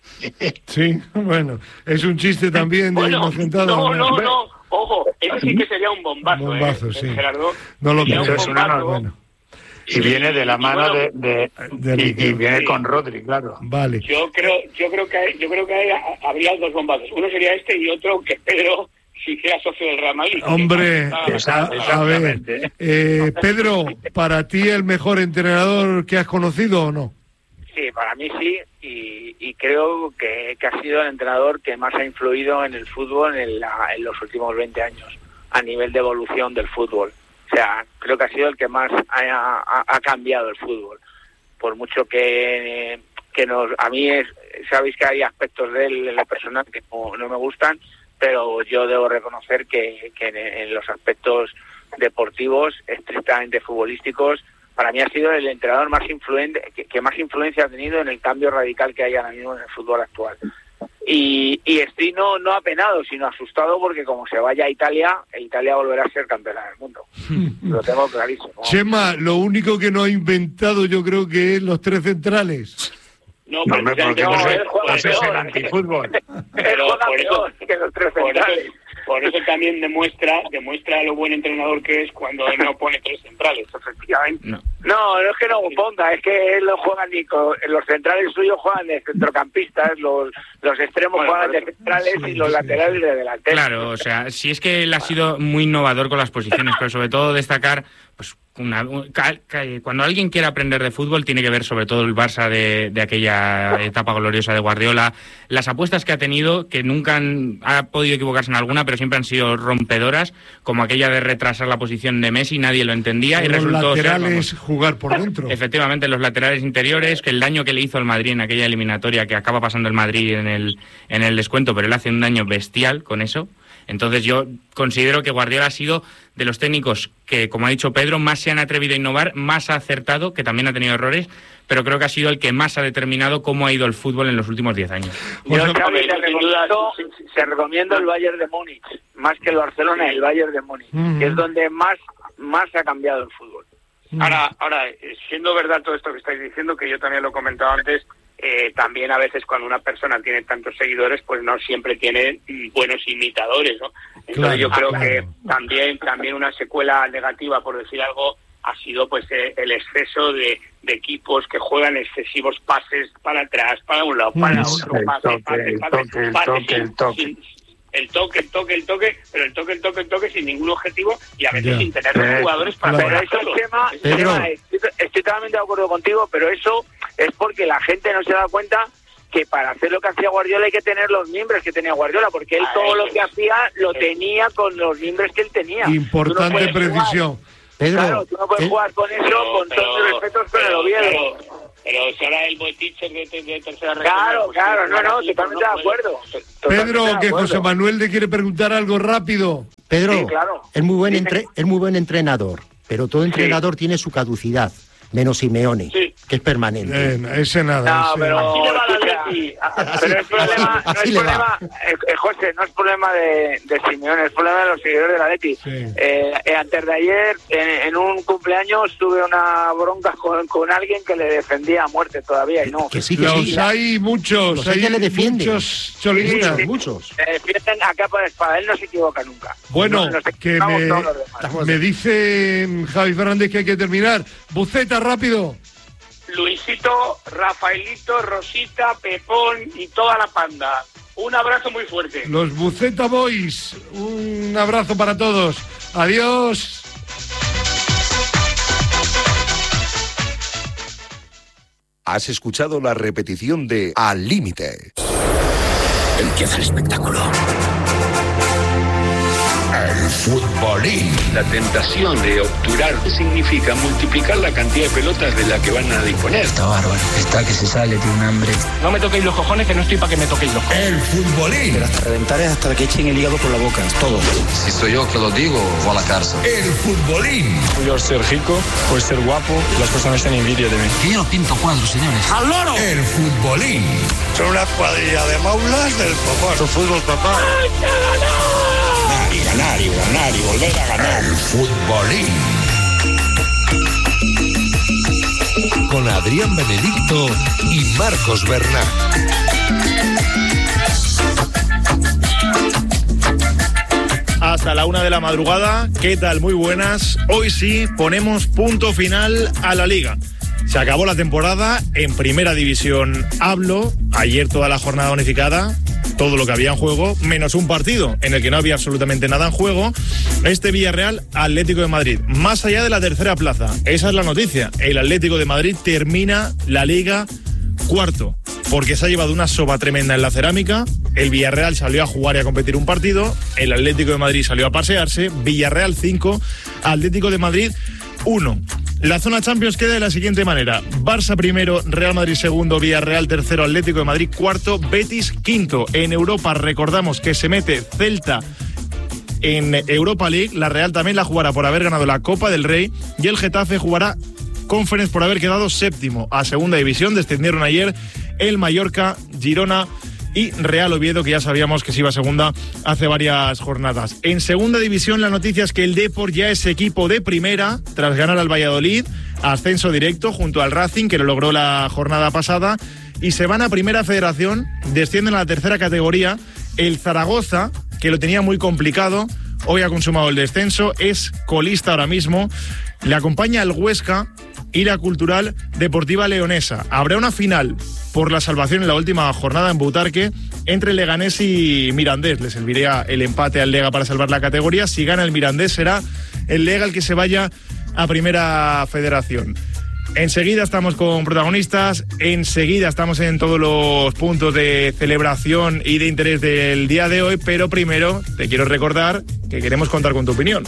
Sí, bueno, es un chiste también de bueno, inocentado. No, no, no, ojo, ese sí que sería un bombazo, un bombazo, eh, sí. Gerardo. No lo creo. Un bombazo, bueno. Y viene de la mano bueno, de, de, de y, y viene sí. con Rodri, claro. Vale. Yo creo, yo creo que hay, yo creo que hay, habría dos bombazos. Uno sería este y otro que Pedro si sea socio del Real Madrid. Hombre, a, a ver, eh, Pedro, ¿para ti el mejor entrenador que has conocido o no? Sí, para mí sí, y, y creo que, que ha sido el entrenador que más ha influido en el fútbol en, la, en los últimos veinte años, a nivel de evolución del fútbol. O sea, creo que ha sido el que más ha, ha, ha cambiado el fútbol. Por mucho que, que nos, a mí es, sabéis que hay aspectos de él en la persona que no, no me gustan, pero yo debo reconocer que, que en, en los aspectos deportivos, estrictamente futbolísticos, para mí ha sido el entrenador más influente, que, que más influencia ha tenido en el cambio radical que hay ahora mismo en el fútbol actual. Y, y estoy no, no apenado, sino asustado, porque como se vaya a Italia, Italia volverá a ser campeona del mundo. Lo tengo clarísimo. Chema, lo único que no ha inventado yo creo que es los tres centrales. No, pero no, porque no, no, es, es, es el antifútbol. Pero por eso, que los tres por, centrales. eso, por eso también demuestra demuestra lo buen entrenador que es cuando él no pone tres centrales, efectivamente. No, no, no es que no ponga, es que él no juega ni con, los centrales suyos juegan de centrocampistas, los los extremos bueno, juegan de centrales sí, y los sí, laterales sí. de delanteros. Claro, o sea, si es que él ha sido muy innovador con las posiciones, pero sobre todo destacar, pues una, un, ca, ca, cuando alguien quiere aprender de fútbol tiene que ver sobre todo el Barça de, de aquella etapa gloriosa de Guardiola, las apuestas que ha tenido, que nunca han, ha podido equivocarse en alguna, pero siempre han sido rompedoras, como aquella de retrasar la posición de Messi, nadie lo entendía y los resultó laterales ser, vamos, jugar por dentro. Efectivamente, los laterales interiores, que el daño que le hizo al Madrid en aquella eliminatoria, que acaba pasando el Madrid en el, en el descuento, pero él hace un daño bestial con eso. Entonces yo considero que Guardiola ha sido de los técnicos que, como ha dicho Pedro, más se han atrevido a innovar, más ha acertado, que también ha tenido errores, pero creo que ha sido el que más ha determinado cómo ha ido el fútbol en los últimos diez años. Yo bueno, te recomiendo, te recomiendo el Bayern de Múnich, más que el Barcelona, el Bayern de Múnich, mm. que es donde más, más ha cambiado el fútbol. Mm. Ahora, ahora, siendo verdad todo esto que estáis diciendo, que yo también lo he comentado antes, Eh, también a veces cuando una persona tiene tantos seguidores, pues no siempre tiene buenos imitadores, ¿no? Entonces claro, yo creo claro. que también también una secuela negativa, por decir algo, ha sido pues eh, el exceso de, de equipos que juegan excesivos pases para atrás, para un lado, para Mm, otro, el pase, toque, pase, el pase, toque, el pase, toque, sin- el toque. sin- el toque, el toque, el toque, pero el toque, el toque, el toque sin ningún objetivo y a veces Ya. sin tener los Eh, jugadores para Pero poder eso hacerlo. es tema, Es Pedro. tema, estoy, estoy totalmente de acuerdo contigo, pero eso es porque la gente no se da cuenta que para hacer lo que hacía Guardiola hay que tener los miembros que tenía Guardiola, porque él Ah, todo lo eso que es. hacía lo Eso. tenía con los miembros que él tenía. Tú no Importante puedes jugar- precisión. Pedro, Claro, tú no puedes eh, jugar con eso, Pero- con pero- todos los respetos con el pero- Oviedo. Pero, pero si ahora el buen teacher de, de, de tercera regional, Claro, pues, claro, no, no, ahora sí, pues, totalmente de puede. acuerdo. Totalmente Pedro, de que acuerdo. José Manuel le quiere preguntar algo rápido. Pedro, Sí, claro. es muy buen Dime. entre- es muy buen entrenador, pero todo entrenador tiene su caducidad, menos Simeone, Sí. que es permanente. Eh, ese nada. No, ese- pero, Así le va al escucha, Atleti. pero es problema, no así es le problema, eh, eh, José, no es problema de, de Simeone, es problema de los seguidores de la Atleti. Sí. Eh, eh, antes de ayer, en, en un cumpleaños, tuve una bronca con, con alguien que le defendía a muerte todavía y no. Que sí, que Los sí. hay muchos, Los hay que le defienden. muchos cholistas. Sí, sí. Muchos. Se defienden a capa de espada, él no se equivoca nunca. Bueno, No, nos que equivocamos me, todos los demás. me dice mm, Javi Fernández que hay que terminar. Buceta, rápido. Luisito, Rafaelito, Rosita, Pepón y toda la panda. Un abrazo muy fuerte. Los Buceta Boys. Un abrazo para todos. Adiós. Has escuchado la repetición de Al Límite. Empieza el espectáculo. El futbolín. La tentación de obturar significa multiplicar la cantidad de pelotas de la que van a disponer. Está bárbaro. Está que se sale, tiene un hambre. No me toquéis los cojones, que no estoy para que me toquéis los cojones. El futbolín. Hasta reventar es hasta que echen el hígado por la boca, todo. Si soy yo que lo digo, voy a la cárcel. El futbolín. Puedo ser rico, puedo ser guapo, las personas tienen envidia de mí. Que yo no pinto cuadros, señores. ¡Al loro! El futbolín. Son una cuadrilla de maulas del popón. Su fútbol, papá. Ganar y ganar y ganar y volver a ganar. El futbolín. Con Adrián Benedicto y Marcos Bernat. Hasta la una de la madrugada, ¿qué tal? Muy buenas. Hoy sí ponemos punto final a la Liga. Se acabó la temporada en Primera División. Hablo, ayer toda la jornada unificada, todo lo que había en juego, menos un partido en el que no había absolutamente nada en juego. Este Villarreal Atlético de Madrid, más allá de la tercera plaza. Esa es la noticia. El Atlético de Madrid termina la Liga cuarto, porque se ha llevado una soba tremenda en la cerámica. El Villarreal salió a jugar y a competir un partido. El Atlético de Madrid salió a pasearse. Villarreal cinco, Atlético de Madrid uno. La zona Champions queda de la siguiente manera: Barça primero, Real Madrid segundo, Villarreal tercero, Atlético de Madrid cuarto, Betis quinto. En Europa recordamos que se mete Celta en Europa League, la Real también la jugará por haber ganado la Copa del Rey y el Getafe jugará Conference por haber quedado séptimo. A segunda división descendieron ayer el Mallorca, Girona y Real Oviedo, que ya sabíamos que se iba a segunda hace varias jornadas. En segunda división la noticia es que el Depor ya es equipo de primera tras ganar al Valladolid, ascenso directo junto al Racing, que lo logró la jornada pasada, y se van a Primera Federación, descienden a la tercera categoría. El Zaragoza, que lo tenía muy complicado, hoy ha consumado el descenso, es colista ahora mismo. Le acompaña el Huesca y la Cultural Deportiva Leonesa. Habrá una final por la salvación en la última jornada en Butarque entre Leganés y Mirandés. Le serviría el empate al Lega para salvar la categoría. Si gana el Mirandés será el Lega el que se vaya a Primera Federación. Enseguida estamos con protagonistas, enseguida estamos en todos los puntos de celebración y de interés del día de hoy, pero primero te quiero recordar que queremos contar con tu opinión.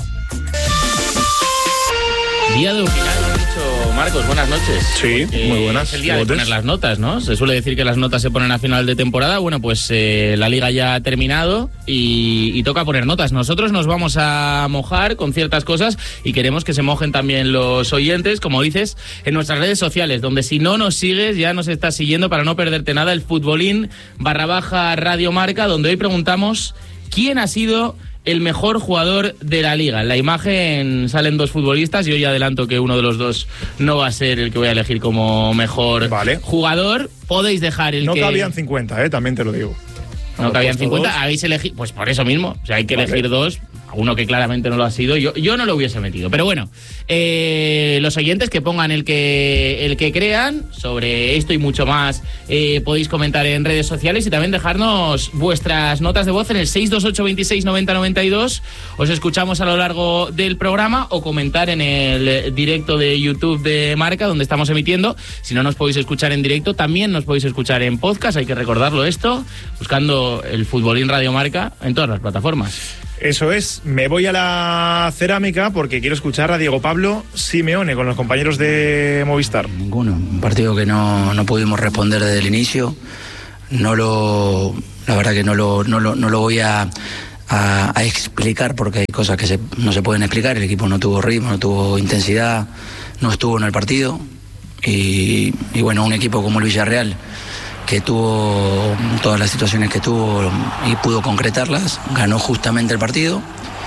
Día de opinar, lo has dicho, Marcos, buenas noches. Sí, Eh, muy buenas. Es el día de ¿Votes? poner las notas, ¿no? Se suele decir que las notas se ponen a final de temporada. Bueno, pues eh, la liga ya ha terminado y, y toca poner notas. Nosotros nos vamos a mojar con ciertas cosas y queremos que se mojen también los oyentes, como dices, en nuestras redes sociales, donde si no nos sigues ya nos estás siguiendo para no perderte nada, el futbolín barra baja Radio Marca, donde hoy preguntamos quién ha sido el mejor jugador de la liga. En la imagen salen dos futbolistas y hoy adelanto que uno de los dos no va a ser el que voy a elegir como mejor Vale. jugador. Podéis dejar el No que... cabían cincuenta, eh, también te lo digo. No cabían puesto cincuenta, dos. habéis elegido... Pues por eso mismo, o sea, hay que Vale. elegir dos uno que claramente no lo ha sido, yo, yo no lo hubiese metido. Pero bueno, eh, los oyentes que pongan el que el que crean sobre esto y mucho más, eh, podéis comentar en redes sociales y también dejarnos vuestras notas de voz en el seis dos ocho, veintiséis, noventa, noventa y dos. Os escuchamos a lo largo del programa, o comentar en el directo de YouTube de Marca, donde estamos emitiendo. Si no nos podéis escuchar en directo, también nos podéis escuchar en podcast, hay que recordarlo esto, buscando el Futbolín Radio Marca en todas las plataformas. Eso es, me voy a la cerámica porque quiero escuchar a Diego Pablo Simeone con los compañeros de Movistar. Ninguno, un partido que no, no pudimos responder desde el inicio, no lo, la verdad que no lo, no lo, no lo voy a, a, a explicar porque hay cosas que se, no se pueden explicar. El equipo no tuvo ritmo, no tuvo intensidad, no estuvo en el partido y, y bueno, un equipo como el Villarreal, que tuvo todas las situaciones que tuvo y pudo concretarlas, ganó justamente el partido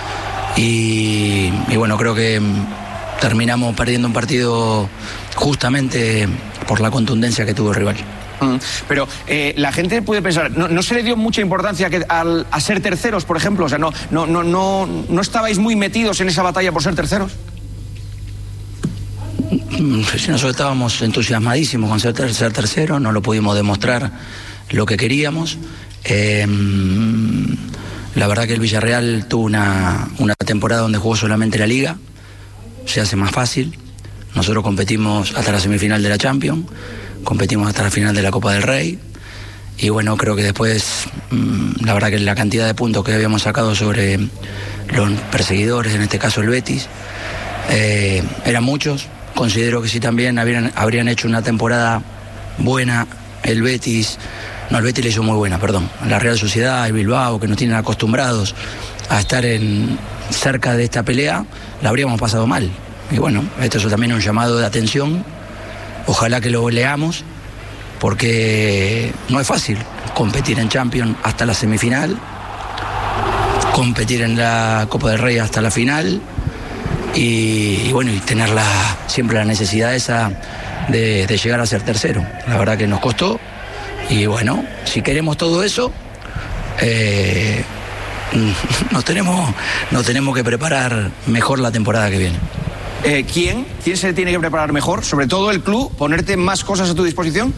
y, y bueno, creo que terminamos perdiendo un partido justamente por la contundencia que tuvo el rival. Mm, pero eh, la gente puede pensar, ¿no, no se le dio mucha importancia que, al, a ser terceros, por ejemplo? O sea, no, no, no, no, ¿no estabais muy metidos en esa batalla por ser terceros? Nosotros estábamos entusiasmadísimos con ser, ter- ser tercero, no lo pudimos demostrar lo que queríamos. Eh, la verdad que el Villarreal tuvo una, una temporada donde jugó solamente la Liga, se hace más fácil. Nosotros competimos hasta la semifinal de la Champions, competimos hasta la final de la Copa del Rey y bueno, creo que después mmm, la verdad que la cantidad de puntos que habíamos sacado sobre los perseguidores, en este caso el Betis, eh, eran muchos. Considero que si también habrían, habrían hecho una temporada buena el Betis, no, el Betis le hizo muy buena, perdón, la Real Sociedad, el Bilbao, que nos tienen acostumbrados a estar en, cerca de esta pelea, la habríamos pasado mal. Y bueno, esto es también un llamado de atención, ojalá que lo leamos, porque no es fácil competir en Champions hasta la semifinal, competir en la Copa del Rey hasta la final, y, y bueno, y tener la, siempre la necesidad esa de, de llegar a ser tercero. La verdad que nos costó y bueno, si queremos todo eso, eh, nos tenemos, nos tenemos que preparar mejor la temporada que viene. Eh, ¿Quién? ¿Quién se tiene que preparar mejor? Sobre todo el club, ponerte más cosas a tu disposición.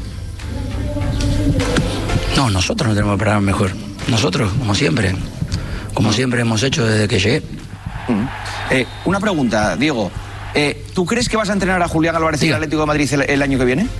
No, nosotros nos tenemos que preparar mejor. Nosotros, como siempre, como siempre hemos hecho desde que llegué. Mm. Eh, una pregunta, Diego. Eh, ¿Tú crees que vas a entrenar a Julián Álvarez y el Atlético de Madrid el, el año que viene?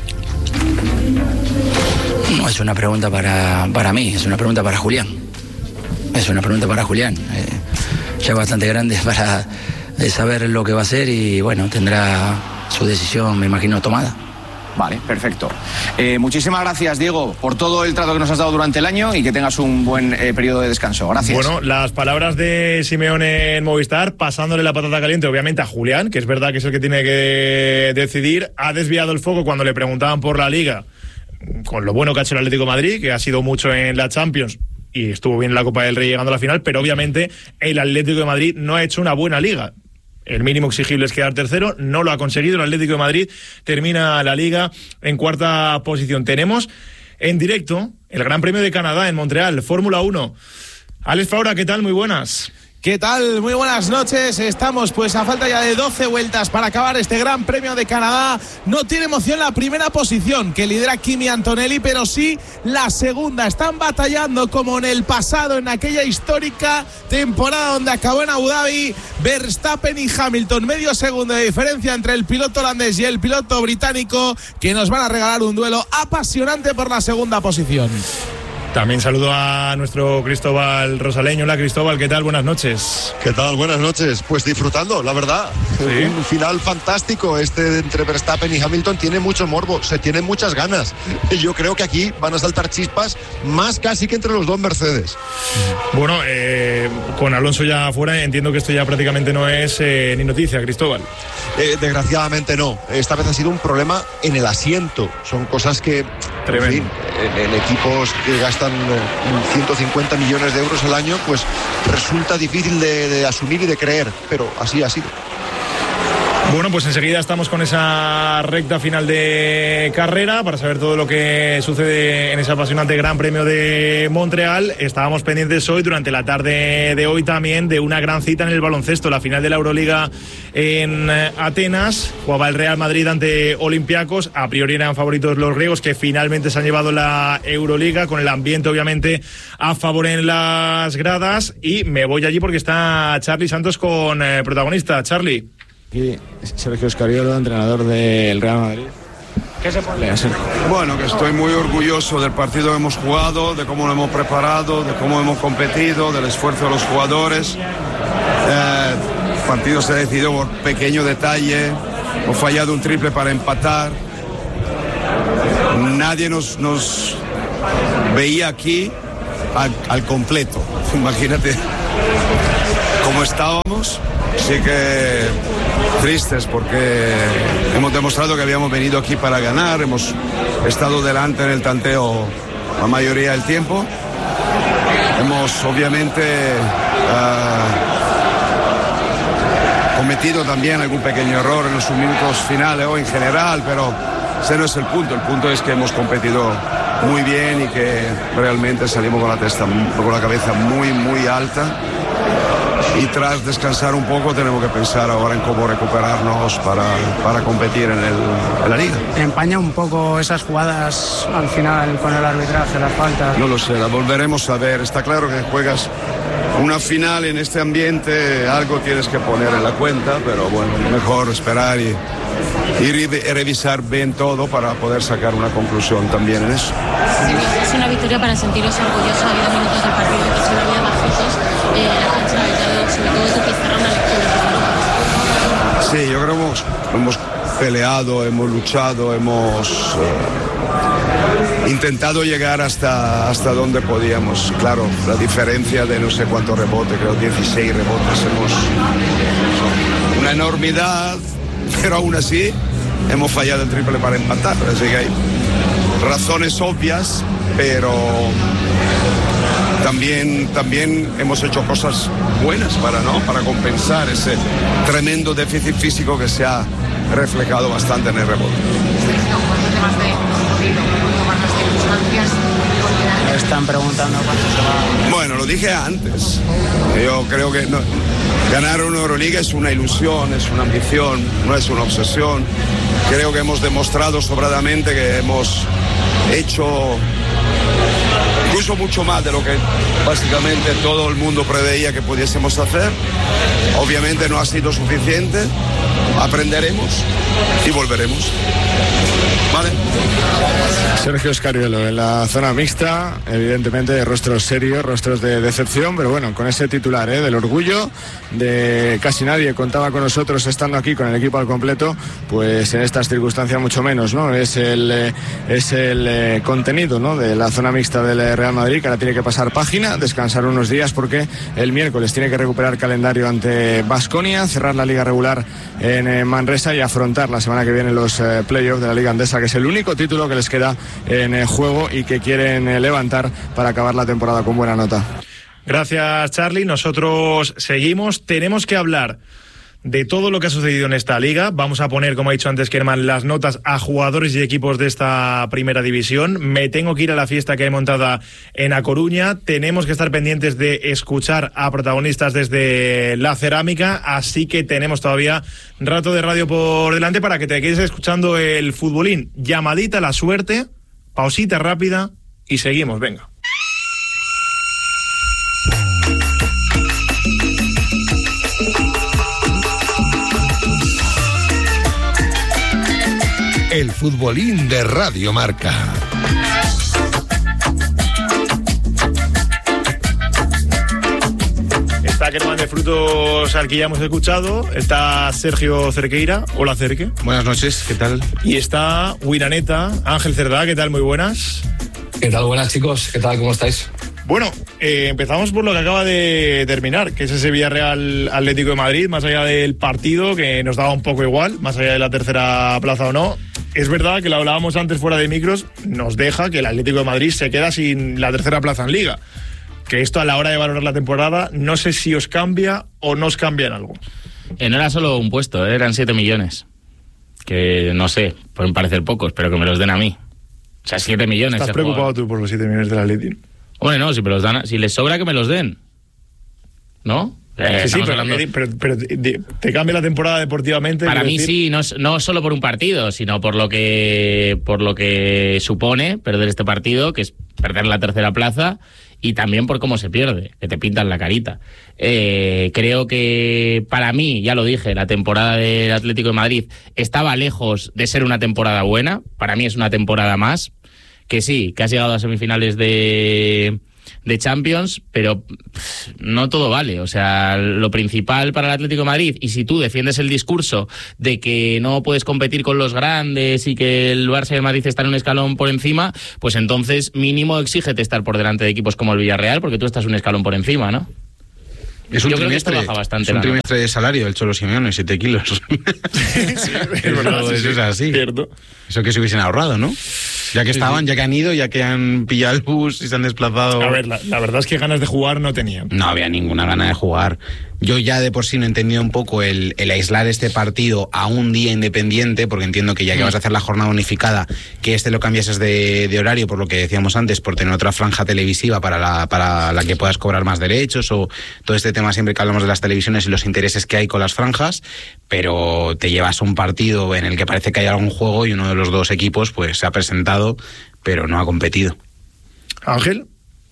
No es una pregunta para, para mí, es una pregunta para Julián. Es una pregunta para Julián. Eh, ya es bastante grande para eh, saber lo que va a hacer y bueno, tendrá su decisión, me imagino, tomada. Vale, perfecto. Eh, muchísimas gracias, Diego, por todo el trato que nos has dado durante el año y que tengas un buen eh, periodo de descanso. Gracias. Bueno, las palabras de Simeone en Movistar, pasándole la patata caliente, obviamente, a Julián, que es verdad que es el que tiene que decidir. Ha desviado el foco cuando le preguntaban por la Liga, con lo bueno que ha hecho el Atlético de Madrid, que ha sido mucho en la Champions y estuvo bien en la Copa del Rey llegando a la final, pero obviamente el Atlético de Madrid no ha hecho una buena Liga. El mínimo exigible es quedar tercero, no lo ha conseguido. El Atlético de Madrid termina la Liga en cuarta posición. Tenemos en directo el Gran Premio de Canadá en Montreal, Fórmula uno. Alex Faura, ¿qué tal? Muy buenas. ¿Qué tal? Muy buenas noches. Estamos pues a falta ya de doce vueltas para acabar este Gran Premio de Canadá. No tiene emoción la primera posición que lidera Kimi Antonelli, pero sí la segunda. Están batallando como en el pasado, en aquella histórica temporada donde acabó en Abu Dhabi, Verstappen y Hamilton. Medio segundo de diferencia entre el piloto holandés y el piloto británico, que nos van a regalar un duelo apasionante por la segunda posición. También saludo a nuestro Cristóbal Rosaleño. Hola, Cristóbal, ¿qué tal? Buenas noches. ¿Qué tal? Buenas noches. Pues disfrutando, la verdad. ¿Sí? Un final fantástico. Este entre Verstappen y Hamilton tiene mucho morbo, se tienen muchas ganas. Yo creo que aquí van a saltar chispas más casi que entre los dos Mercedes. Bueno, eh, con Alonso ya afuera, entiendo que esto ya prácticamente no es eh, ni noticia, Cristóbal. Eh, desgraciadamente no. Esta vez ha sido un problema en el asiento. Son cosas que, Tremendo. en fin, en, en equipos que gastan ciento cincuenta millones de euros al año, pues resulta difícil de, de asumir y de creer, pero así ha sido. Bueno, pues enseguida estamos con esa recta final de carrera para saber todo lo que sucede en ese apasionante Gran Premio de Montreal. Estábamos pendientes hoy, durante la tarde de hoy también, de una gran cita en el baloncesto, la final de la Euroliga en Atenas. Jugaba el Real Madrid ante Olympiacos. A priori eran favoritos los griegos, que finalmente se han llevado la Euroliga, con el ambiente obviamente a favor en las gradas. Y me voy allí porque está Charly Santos con eh, protagonista. Charly. Y Sergio Scariolo, entrenador del Real Madrid. ¿Qué se pone? Bueno, que estoy muy orgulloso del partido que hemos jugado, de cómo lo hemos preparado, de cómo hemos competido, del esfuerzo de los jugadores. Eh, el partido se decidió por pequeño detalle. Hemos fallado un triple para empatar. Nadie nos, nos veía aquí al, al completo. Imagínate cómo estábamos. Así que tristes, porque hemos demostrado que habíamos venido aquí para ganar, hemos estado delante en el tanteo la mayoría del tiempo. Hemos obviamente uh, cometido también algún pequeño error en los minutos finales o en general, pero ese no es el punto. El punto es que hemos competido muy bien y que realmente salimos con la testa, con la cabeza muy, muy alta. Y tras descansar un poco tenemos que pensar ahora en cómo recuperarnos para, para competir en, el, en la liga. ¿Empaña un poco esas jugadas al final con el arbitraje, las faltas? No lo sé, la volveremos a ver. Está claro que juegas una final en este ambiente, algo tienes que poner en la cuenta, pero bueno, mejor esperar y, y re- revisar bien todo para poder sacar una conclusión también en eso. Es una victoria para sentiros orgullosos. Ha habido minutos del partido que son había bajitos. Eh, la cancha ha evitado, sobre todo tu pizarra, una lectura. Sí, yo creo que hemos, hemos peleado, hemos luchado, hemos eh, intentado llegar hasta, hasta donde podíamos. Claro, la diferencia de no sé cuántos rebotes, creo dieciséis rebotes, hemos una enormidad, pero aún así hemos fallado el triple para empatar. Así que hay razones obvias, pero También, también hemos hecho cosas buenas para, ¿no? para compensar ese tremendo déficit físico que se ha reflejado bastante en el rebote. Me están preguntando cuánto se va. Bueno, lo dije antes. Yo creo que no, ganar una Euroliga es una ilusión, es una ambición, no es una obsesión. Creo que hemos demostrado sobradamente que hemos hecho incluso mucho más de lo que básicamente todo el mundo preveía que pudiésemos hacer. Obviamente no ha sido suficiente, aprenderemos y volveremos. ¿Vale? Sergio Scariolo en la zona mixta, evidentemente rostros serios, rostros de decepción, pero bueno, con ese titular ¿eh? del orgullo, de casi nadie contaba con nosotros estando aquí con el equipo al completo, pues en estas circunstancias mucho menos, ¿no? Es el, eh, es el eh, contenido, ¿no? de la zona mixta del Real Madrid, que ahora tiene que pasar página, descansar unos días porque el miércoles tiene que recuperar calendario ante Baskonia, cerrar la liga regular en eh, Manresa y afrontar la semana que viene los eh, playoffs de la Liga Andesa, que es el único título que les queda en el juego y que quieren eh, levantar para acabar la temporada con buena nota. Gracias, Charly. Nosotros seguimos. Tenemos que hablar de todo lo que ha sucedido en esta liga. Vamos a poner, como ha dicho antes Kerman, las notas a jugadores y equipos de esta primera división. Me tengo que ir a la fiesta que hay montada en A Coruña. Tenemos que estar pendientes de escuchar a protagonistas desde la cerámica, así que tenemos todavía rato de radio por delante para que te quedes escuchando el futbolín. Llamadita a la suerte, pausita rápida y seguimos, venga. El futbolín de Radio Marca. Está Kerman de Frutos, al que ya hemos escuchado. Está Sergio Cerqueira. Hola, Cerque. Buenas noches, ¿qué tal? Y está Winaneta, Ángel Cerdá. ¿Qué tal? Muy buenas. ¿Qué tal? Buenas, chicos. ¿Qué tal? ¿Cómo estáis? Bueno, eh, empezamos por lo que acaba de terminar, que es ese Villarreal Atlético de Madrid, más allá del partido, que nos daba un poco igual, más allá de la tercera plaza o no. Es verdad que lo hablábamos antes fuera de micros, nos deja que el Atlético de Madrid se queda sin la tercera plaza en Liga. Que esto a la hora de valorar la temporada, no sé si os cambia o no os cambia en algo. Eh, no era solo un puesto, eh, eran siete millones. Que no sé, pueden parecer pocos, pero que me los den a mí. O sea, siete millones. ¿Estás preocupado jugador. tú por los siete millones del Atleti? Hombre, no, si me los dan, si les sobra que me los den. ¿No? Eh, sí, sí, pero, hablando... pero, pero, pero te cambia la temporada deportivamente. Para mí decir... sí, no, no solo por un partido, sino por lo que por lo que supone perder este partido, que es perder la tercera plaza, y también por cómo se pierde, que te pintan la carita. Eh, creo que para mí, ya lo dije, la temporada del Atlético de Madrid estaba lejos de ser una temporada buena. Para mí es una temporada más, que sí, que has llegado a semifinales de... de Champions, pero pff, no todo vale. O sea, lo principal para el Atlético de Madrid, y si tú defiendes el discurso de que no puedes competir con los grandes y que el Barça y el Madrid están un escalón por encima, pues entonces mínimo exígete estar por delante de equipos como el Villarreal, porque tú estás un escalón por encima, ¿no? Es un Yo trimestre, creo que baja bastante, es un trimestre de salario del Cholo Simeone, siete kilos. sí, sí, es verdad, eso, sí, eso sí, es así. Cierto. Eso que se hubiesen ahorrado, ¿no? Ya que estaban, sí, sí. ya que han ido, ya que han pillado el bus y se han desplazado. A ver, la, la verdad es que ganas de jugar no tenían. No había ninguna gana de jugar. Yo ya de por sí no he entendido un poco el, el aislar este partido a un día independiente, porque entiendo que ya que vas a hacer la jornada unificada, que este lo cambiases de, de horario, por lo que decíamos antes, por tener otra franja televisiva para la, para la que puedas cobrar más derechos, o todo este tema siempre que hablamos de las televisiones y los intereses que hay con las franjas, pero te llevas un partido en el que parece que hay algún juego y uno de los dos equipos pues se ha presentado, pero no ha competido. Ángel.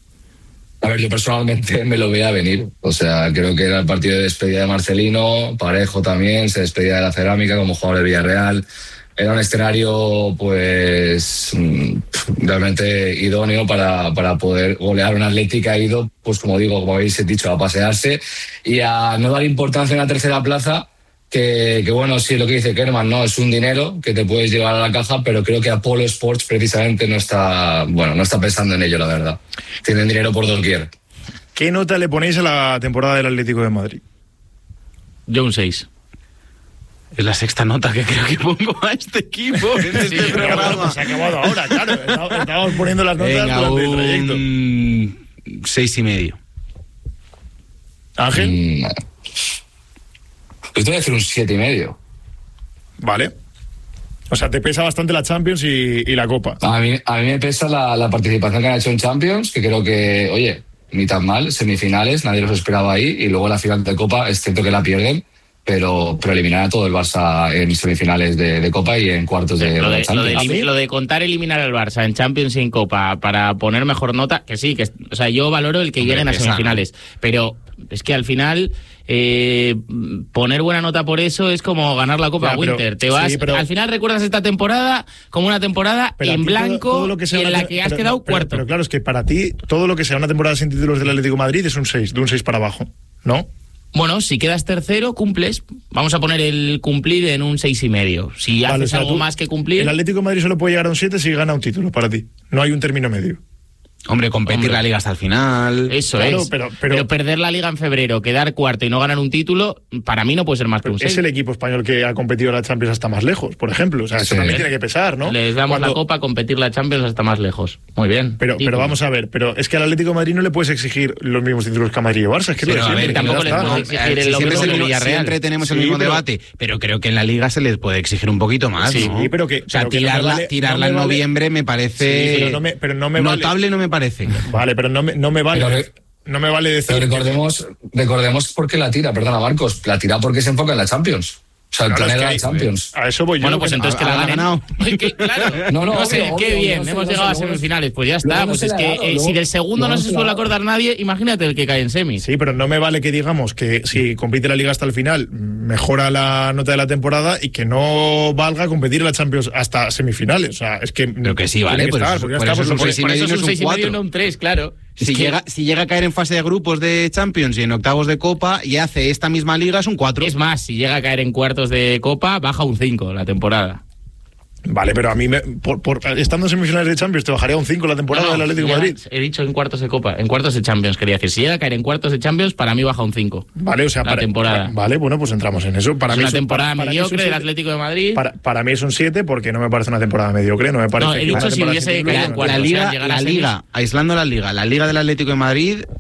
A ver, yo personalmente me lo veía venir. O sea, creo que era el partido de despedida de Marcelino, Parejo también, se despedía de la Cerámica como jugador de Villarreal. Era un escenario, pues, realmente idóneo para, para poder golear un Atleti que ha ido, pues como digo, como habéis dicho, a pasearse y a no dar importancia en la tercera plaza. Que, que bueno, sí, lo que dice Kerman, ¿no? Es un dinero que te puedes llevar a la caja, pero creo que Apolo Sports precisamente no está, bueno, no está pensando en ello, la verdad. Tienen dinero por doquier. ¿Qué nota le ponéis a la temporada del Atlético de Madrid? Yo un seis. Es la sexta nota que creo que pongo a este equipo en este sí, programa. Se ha acabado ahora, claro. Estábamos poniendo las notas Venga, durante el trayecto. Un seis y medio. ¿Ángel? Mm, Yo te voy a decir un siete y medio. Vale. O sea, te pesa bastante la Champions y, y la Copa. A mí, a mí me pesa la, la participación que han hecho en Champions, que creo que, oye, ni tan mal, semifinales, nadie los esperaba ahí, y luego la final de Copa, es cierto que la pierden, pero, pero eliminar a todo el Barça en semifinales de, de Copa y en cuartos de, lo de, de Champions. Lo de, lo de contar eliminar al Barça en Champions y en Copa para poner mejor nota, que sí, que o sea, yo valoro el que Hombre, lleguen a semifinales, pero es que al final eh, poner buena nota por eso es como ganar la Copa ya, pero, Winter. Te vas, sí, pero, al final recuerdas esta temporada como una temporada en blanco todo, todo lo que sea y en la que has pero, quedado pero, cuarto. Pero claro, es que para ti todo lo que sea una temporada sin títulos del Atlético de Madrid es un seis, de un seis para abajo, ¿no? Bueno, si quedas tercero, cumples. Vamos a poner el cumplir en un seis y medio. Si vale, haces o sea, algo tú, más que cumplir... El Atlético de Madrid solo puede llegar a un siete si gana un título para ti. No hay un término medio. Hombre, competir Hombre. la Liga hasta el final. Eso claro, es. Pero, pero, pero perder la Liga en febrero, quedar cuarto y no ganar un título, para mí no puede ser más que un seis. Es el equipo español que ha competido la Champions hasta más lejos, por ejemplo. O sea, eso sí. también tiene que pesar, ¿no? Les damos Cuando... la Copa, competir la Champions hasta más lejos. Muy bien. Pero, pero vamos a ver, pero es que al Atlético de Madrid no le puedes exigir los mismos títulos que a Madrid y Barça. Es que sí, lo no, a ver, tampoco le puedes exigir el siempre, el mismo, siempre tenemos sí, el mismo pero... debate, pero creo que en la Liga se les puede exigir un poquito más, sí, ¿no? pero que... O sea, pero tirarla, que no me vale, tirarla no me en vale... noviembre me parece... Sí, pero no me, pero no me vale... Notable no me parece. Vale, pero no me, no me vale... Pero... No me vale decir... Pero recordemos, recordemos por qué la tira, perdona Marcos, la tira porque se enfoca en la Champions. O sea, el claro, plan es era que la Champions. A eso voy yo. Bueno, pues entonces que la ganen. ganado. Claro. No, no, no sé, obvio, qué obvio, bien. No sé, hemos no llegado sé, a semifinales. Pues ya está. Pues es que dado, eh, luego, si del segundo no se suele acordar nadie, imagínate el que cae en semis. Sí, pero no me vale que digamos que si compite la Liga hasta el final, mejora la nota de la temporada y que no valga competir en la Champions hasta semifinales. O sea, es que. Pero que sí, vale. Por eso es un seis y medio y no un tres, claro. Si, que... llega, si llega a caer en fase de grupos de Champions y en octavos de Copa y hace esta misma liga es un cuatro. Es más, si llega a caer en cuartos de Copa, baja un cinco la temporada. Vale, pero a mí, me, por, por estando en semifinales de Champions, te bajaría un cinco la temporada no, no, del Atlético de Madrid. He dicho en cuartos de Copa, en cuartos de Champions, quería decir. Si llega a caer en cuartos de Champions, para mí baja un cinco. Vale, o sea, la para, temporada. Vale, bueno, pues entramos en eso. Para es mí una es, temporada para, mediocre para del Atlético de Madrid. Para, para mí es un siete porque no me parece una temporada mediocre, no me parece. No, he dicho si hubiese caído en cuartos. La Liga, la Liga, aislando la Liga, la Liga del Atlético de Madrid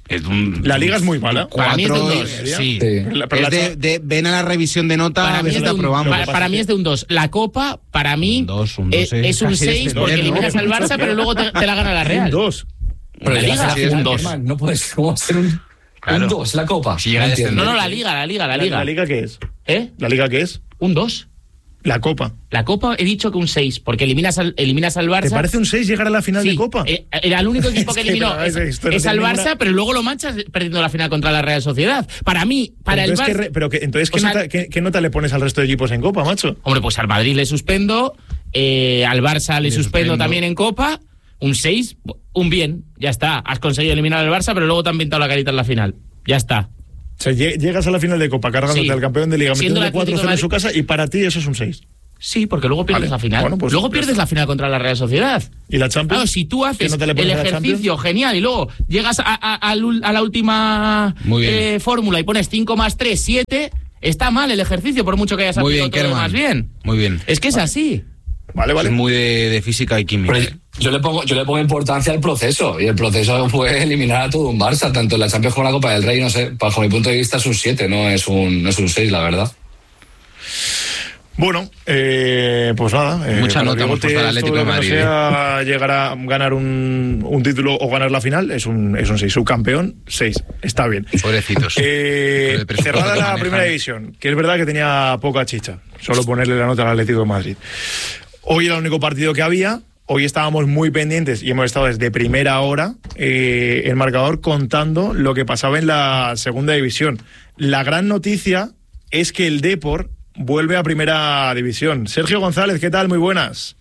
Es un, la liga es muy mala. Cuatro, para mí es de un dos. Sí. sí. La, es de, de, ven a la revisión de nota, para a ver si te aprobamos. Para, para mí es de un dos. La Copa, para mí, un dos, un dos, es, es un seis porque eliminas al Barça, pero luego te, te la gana la Real. Un dos. Pero la liga sí, es un dos. dos. No puedes ¿cómo ser un, claro. un dos, la Copa. Si no, no, no, la liga, la liga, la liga. ¿La, la liga qué es? ¿Eh? ¿La liga qué es? Un dos. La Copa. La Copa he dicho que un seis, porque eliminas al, eliminas al Barça. ¿Te parece un seis llegar a la final sí, de Copa? Eh, era el único equipo que eliminó. es, es, es, es al Barça, ninguna... pero luego lo manchas perdiendo la final contra la Real Sociedad. Para mí, para el Barça... ¿Qué, pero que, entonces, ¿qué, o sea, nota, qué, ¿qué nota le pones al resto de equipos en Copa, macho? Hombre, pues al Madrid le suspendo, eh, al Barça le, le suspendo, suspendo también en Copa. Un seis, un bien, ya está. Has conseguido eliminar al Barça, pero luego te han pintado la carita en la final. Ya está. O sea, llegas a la final de Copa cargándote sí. al campeón de Liga, metiendo cuatro cero en su casa y para ti eso es un seis. Sí, porque luego pierdes vale. la final. Bueno, pues, luego pierdes pues, la final contra la Real Sociedad. ¿Y la Champions? Claro, si tú haces no el ejercicio genial y luego llegas a, a, a, a la última eh, fórmula y pones cinco más tres, siete, está mal el ejercicio por mucho que hayas aplicado todo lo más bien. Muy bien. Es que es vale. así. Vale, vale. Es muy de, de física y química. Pero yo le pongo yo le pongo importancia al proceso y el proceso fue eliminar a todo un Barça, tanto en la Champions como en la Copa del Rey, no sé, bajo mi punto de vista es un siete, no es un no es un seis, la verdad. Bueno, eh, pues nada. Eh, Mucha nota hemos puesto al Atlético de Madrid. No sea llegar a ganar un, un título o ganar la final, es un es un seis. Subcampeón, seis. Está bien. Pobrecitos. Eh, cerrada la primera división, que es verdad que tenía poca chicha. Solo ponerle la nota al Atlético de Madrid. Hoy era el único partido que había. Hoy estábamos muy pendientes y hemos estado desde primera hora eh, el marcador contando lo que pasaba en la segunda división. La gran noticia es que el Depor vuelve a primera división. Sergio González, ¿qué tal? Muy buenas.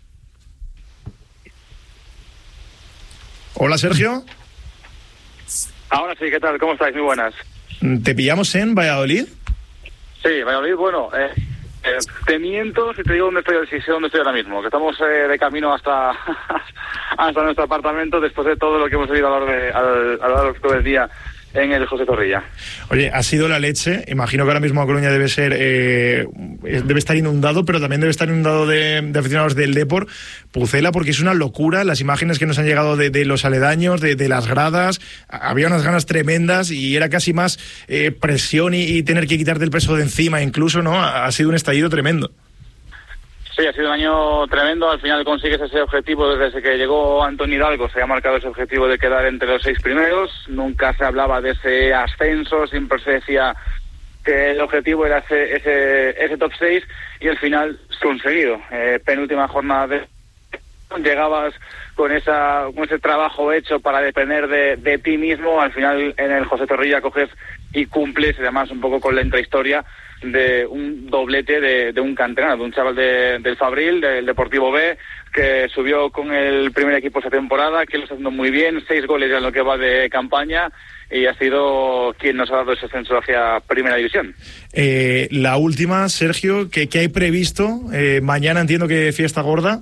Hola, Sergio. Ahora sí, ¿qué tal? ¿Cómo estáis? Muy buenas. ¿Te pillamos en Valladolid? Sí, Valladolid, bueno, eh, eh, te miento si te digo dónde estoy, si sé dónde estoy ahora mismo, que estamos eh, de camino hasta hasta nuestro apartamento después de todo lo que hemos vivido a lo largo, de, al, a lo largo del día en el José Zorrilla. Oye, ha sido la leche. Imagino que ahora mismo A Coruña debe ser eh, debe estar inundado, pero también debe estar inundado de, de aficionados del Depor. Pucela, porque es una locura las imágenes que nos han llegado de, de los aledaños, de, de las gradas. Había unas ganas tremendas y era casi más eh, presión y, y tener que quitarte el peso de encima incluso, ¿no? Ha, ha sido un estallido tremendo. Sí, ha sido un año tremendo. Al final consigues ese objetivo desde que llegó Antonio Hidalgo. Se ha marcado ese objetivo de quedar entre los seis primeros. Nunca se hablaba de ese ascenso. Siempre se decía que el objetivo era ese ese, ese top seis y al final conseguido. Eh, penúltima jornada de... Llegabas con esa con ese trabajo hecho para depender de, de ti mismo. Al final en el José Zorrilla coges y cumples, y además un poco con la intrahistoria de un doblete de, de un canterano, de un chaval de, del Fabril, del Deportivo B, que subió con el primer equipo esta temporada, que lo está haciendo muy bien, seis goles ya en lo que va de campaña, y ha sido quien nos ha dado ese ascenso hacia Primera División. Eh, la última, Sergio, ¿qué, qué hay previsto? Eh, mañana entiendo que fiesta gorda.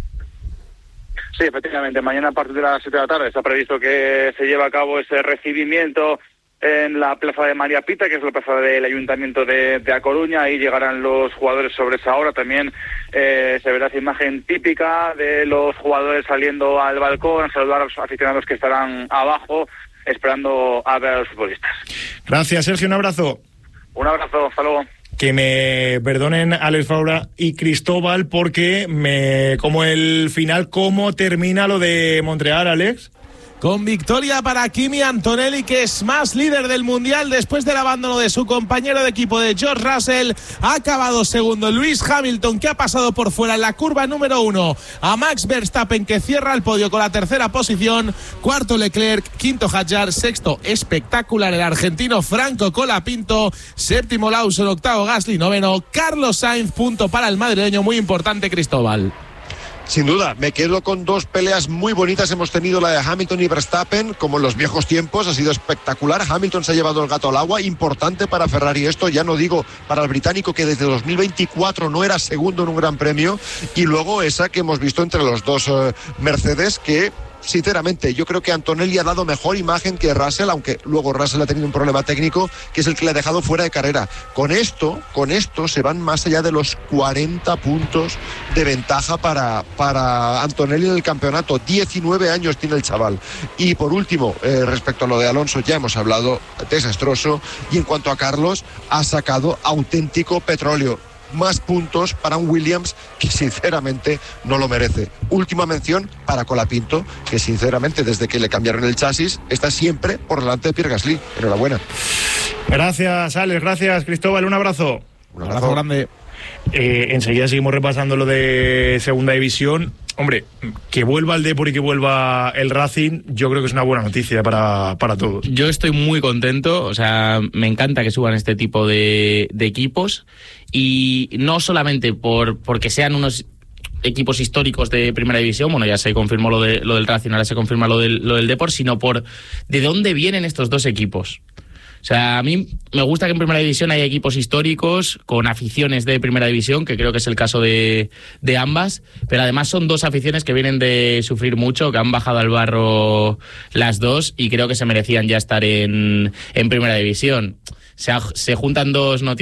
Sí, efectivamente, mañana a partir de las siete de la tarde está previsto que se lleve a cabo ese recibimiento en la plaza de María Pita, que es la plaza del Ayuntamiento de, de A Coruña. Ahí llegarán los jugadores sobre esa hora. También eh, se verá esa imagen típica de los jugadores saliendo al balcón a saludar a los aficionados que estarán abajo esperando a ver a los futbolistas. Gracias, Sergio, un abrazo. Un abrazo, hasta luego. Que me perdonen Alex Faura y Cristóbal porque me como el final, cómo termina lo de Montreal, Alex. Con victoria para Kimi Antonelli, que es más líder del Mundial después del abandono de su compañero de equipo de George Russell. Ha acabado segundo Lewis Hamilton, que ha pasado por fuera en la curva número uno a Max Verstappen, que cierra el podio con la tercera posición. Cuarto Leclerc, quinto Hadjar, sexto espectacular el argentino Franco Colapinto, séptimo Lawson, octavo Gasly, noveno Carlos Sainz. Punto para el madrileño, muy importante, Cristóbal. Sin duda, me quedo con dos peleas muy bonitas. Hemos tenido la de Hamilton y Verstappen, como en los viejos tiempos, ha sido espectacular. Hamilton se ha llevado el gato al agua, importante para Ferrari esto, ya no digo para el británico, que desde dos mil veinticuatro no era segundo en un gran premio, y luego esa que hemos visto entre los dos uh, Mercedes, que sinceramente, yo creo que Antonelli ha dado mejor imagen que Russell, aunque luego Russell ha tenido un problema técnico, que es el que le ha dejado fuera de carrera. Con esto, con esto se van más allá de los cuarenta puntos de ventaja para, para Antonelli en el campeonato. diecinueve años tiene el chaval. Y por último, eh, respecto a lo de Alonso, ya hemos hablado, desastroso. Y en cuanto a Carlos, ha sacado auténtico petróleo. Más puntos para un Williams que sinceramente no lo merece. Última mención para Colapinto, que sinceramente desde que le cambiaron el chasis está siempre por delante de Pierre Gasly. Enhorabuena. Gracias, Alex. Gracias, Cristóbal. Un abrazo. Un abrazo, abrazo grande. Eh, enseguida seguimos repasando lo de segunda división. Hombre, que vuelva el Depor y que vuelva el Racing, yo creo que es una buena noticia para, para todos. Yo estoy muy contento, o sea, me encanta que suban este tipo de, de equipos, y no solamente por porque sean unos equipos históricos de primera división, bueno, ya se confirmó lo, de, lo del Racing, ahora se confirma lo del, lo del Depor, sino por de dónde vienen estos dos equipos. O sea, a mí me gusta que en primera división haya equipos históricos con aficiones de primera división, que creo que es el caso de, de ambas, pero además son dos aficiones que vienen de sufrir mucho, que han bajado al barro las dos y creo que se merecían ya estar en, en primera división. Se, se juntan dos noticias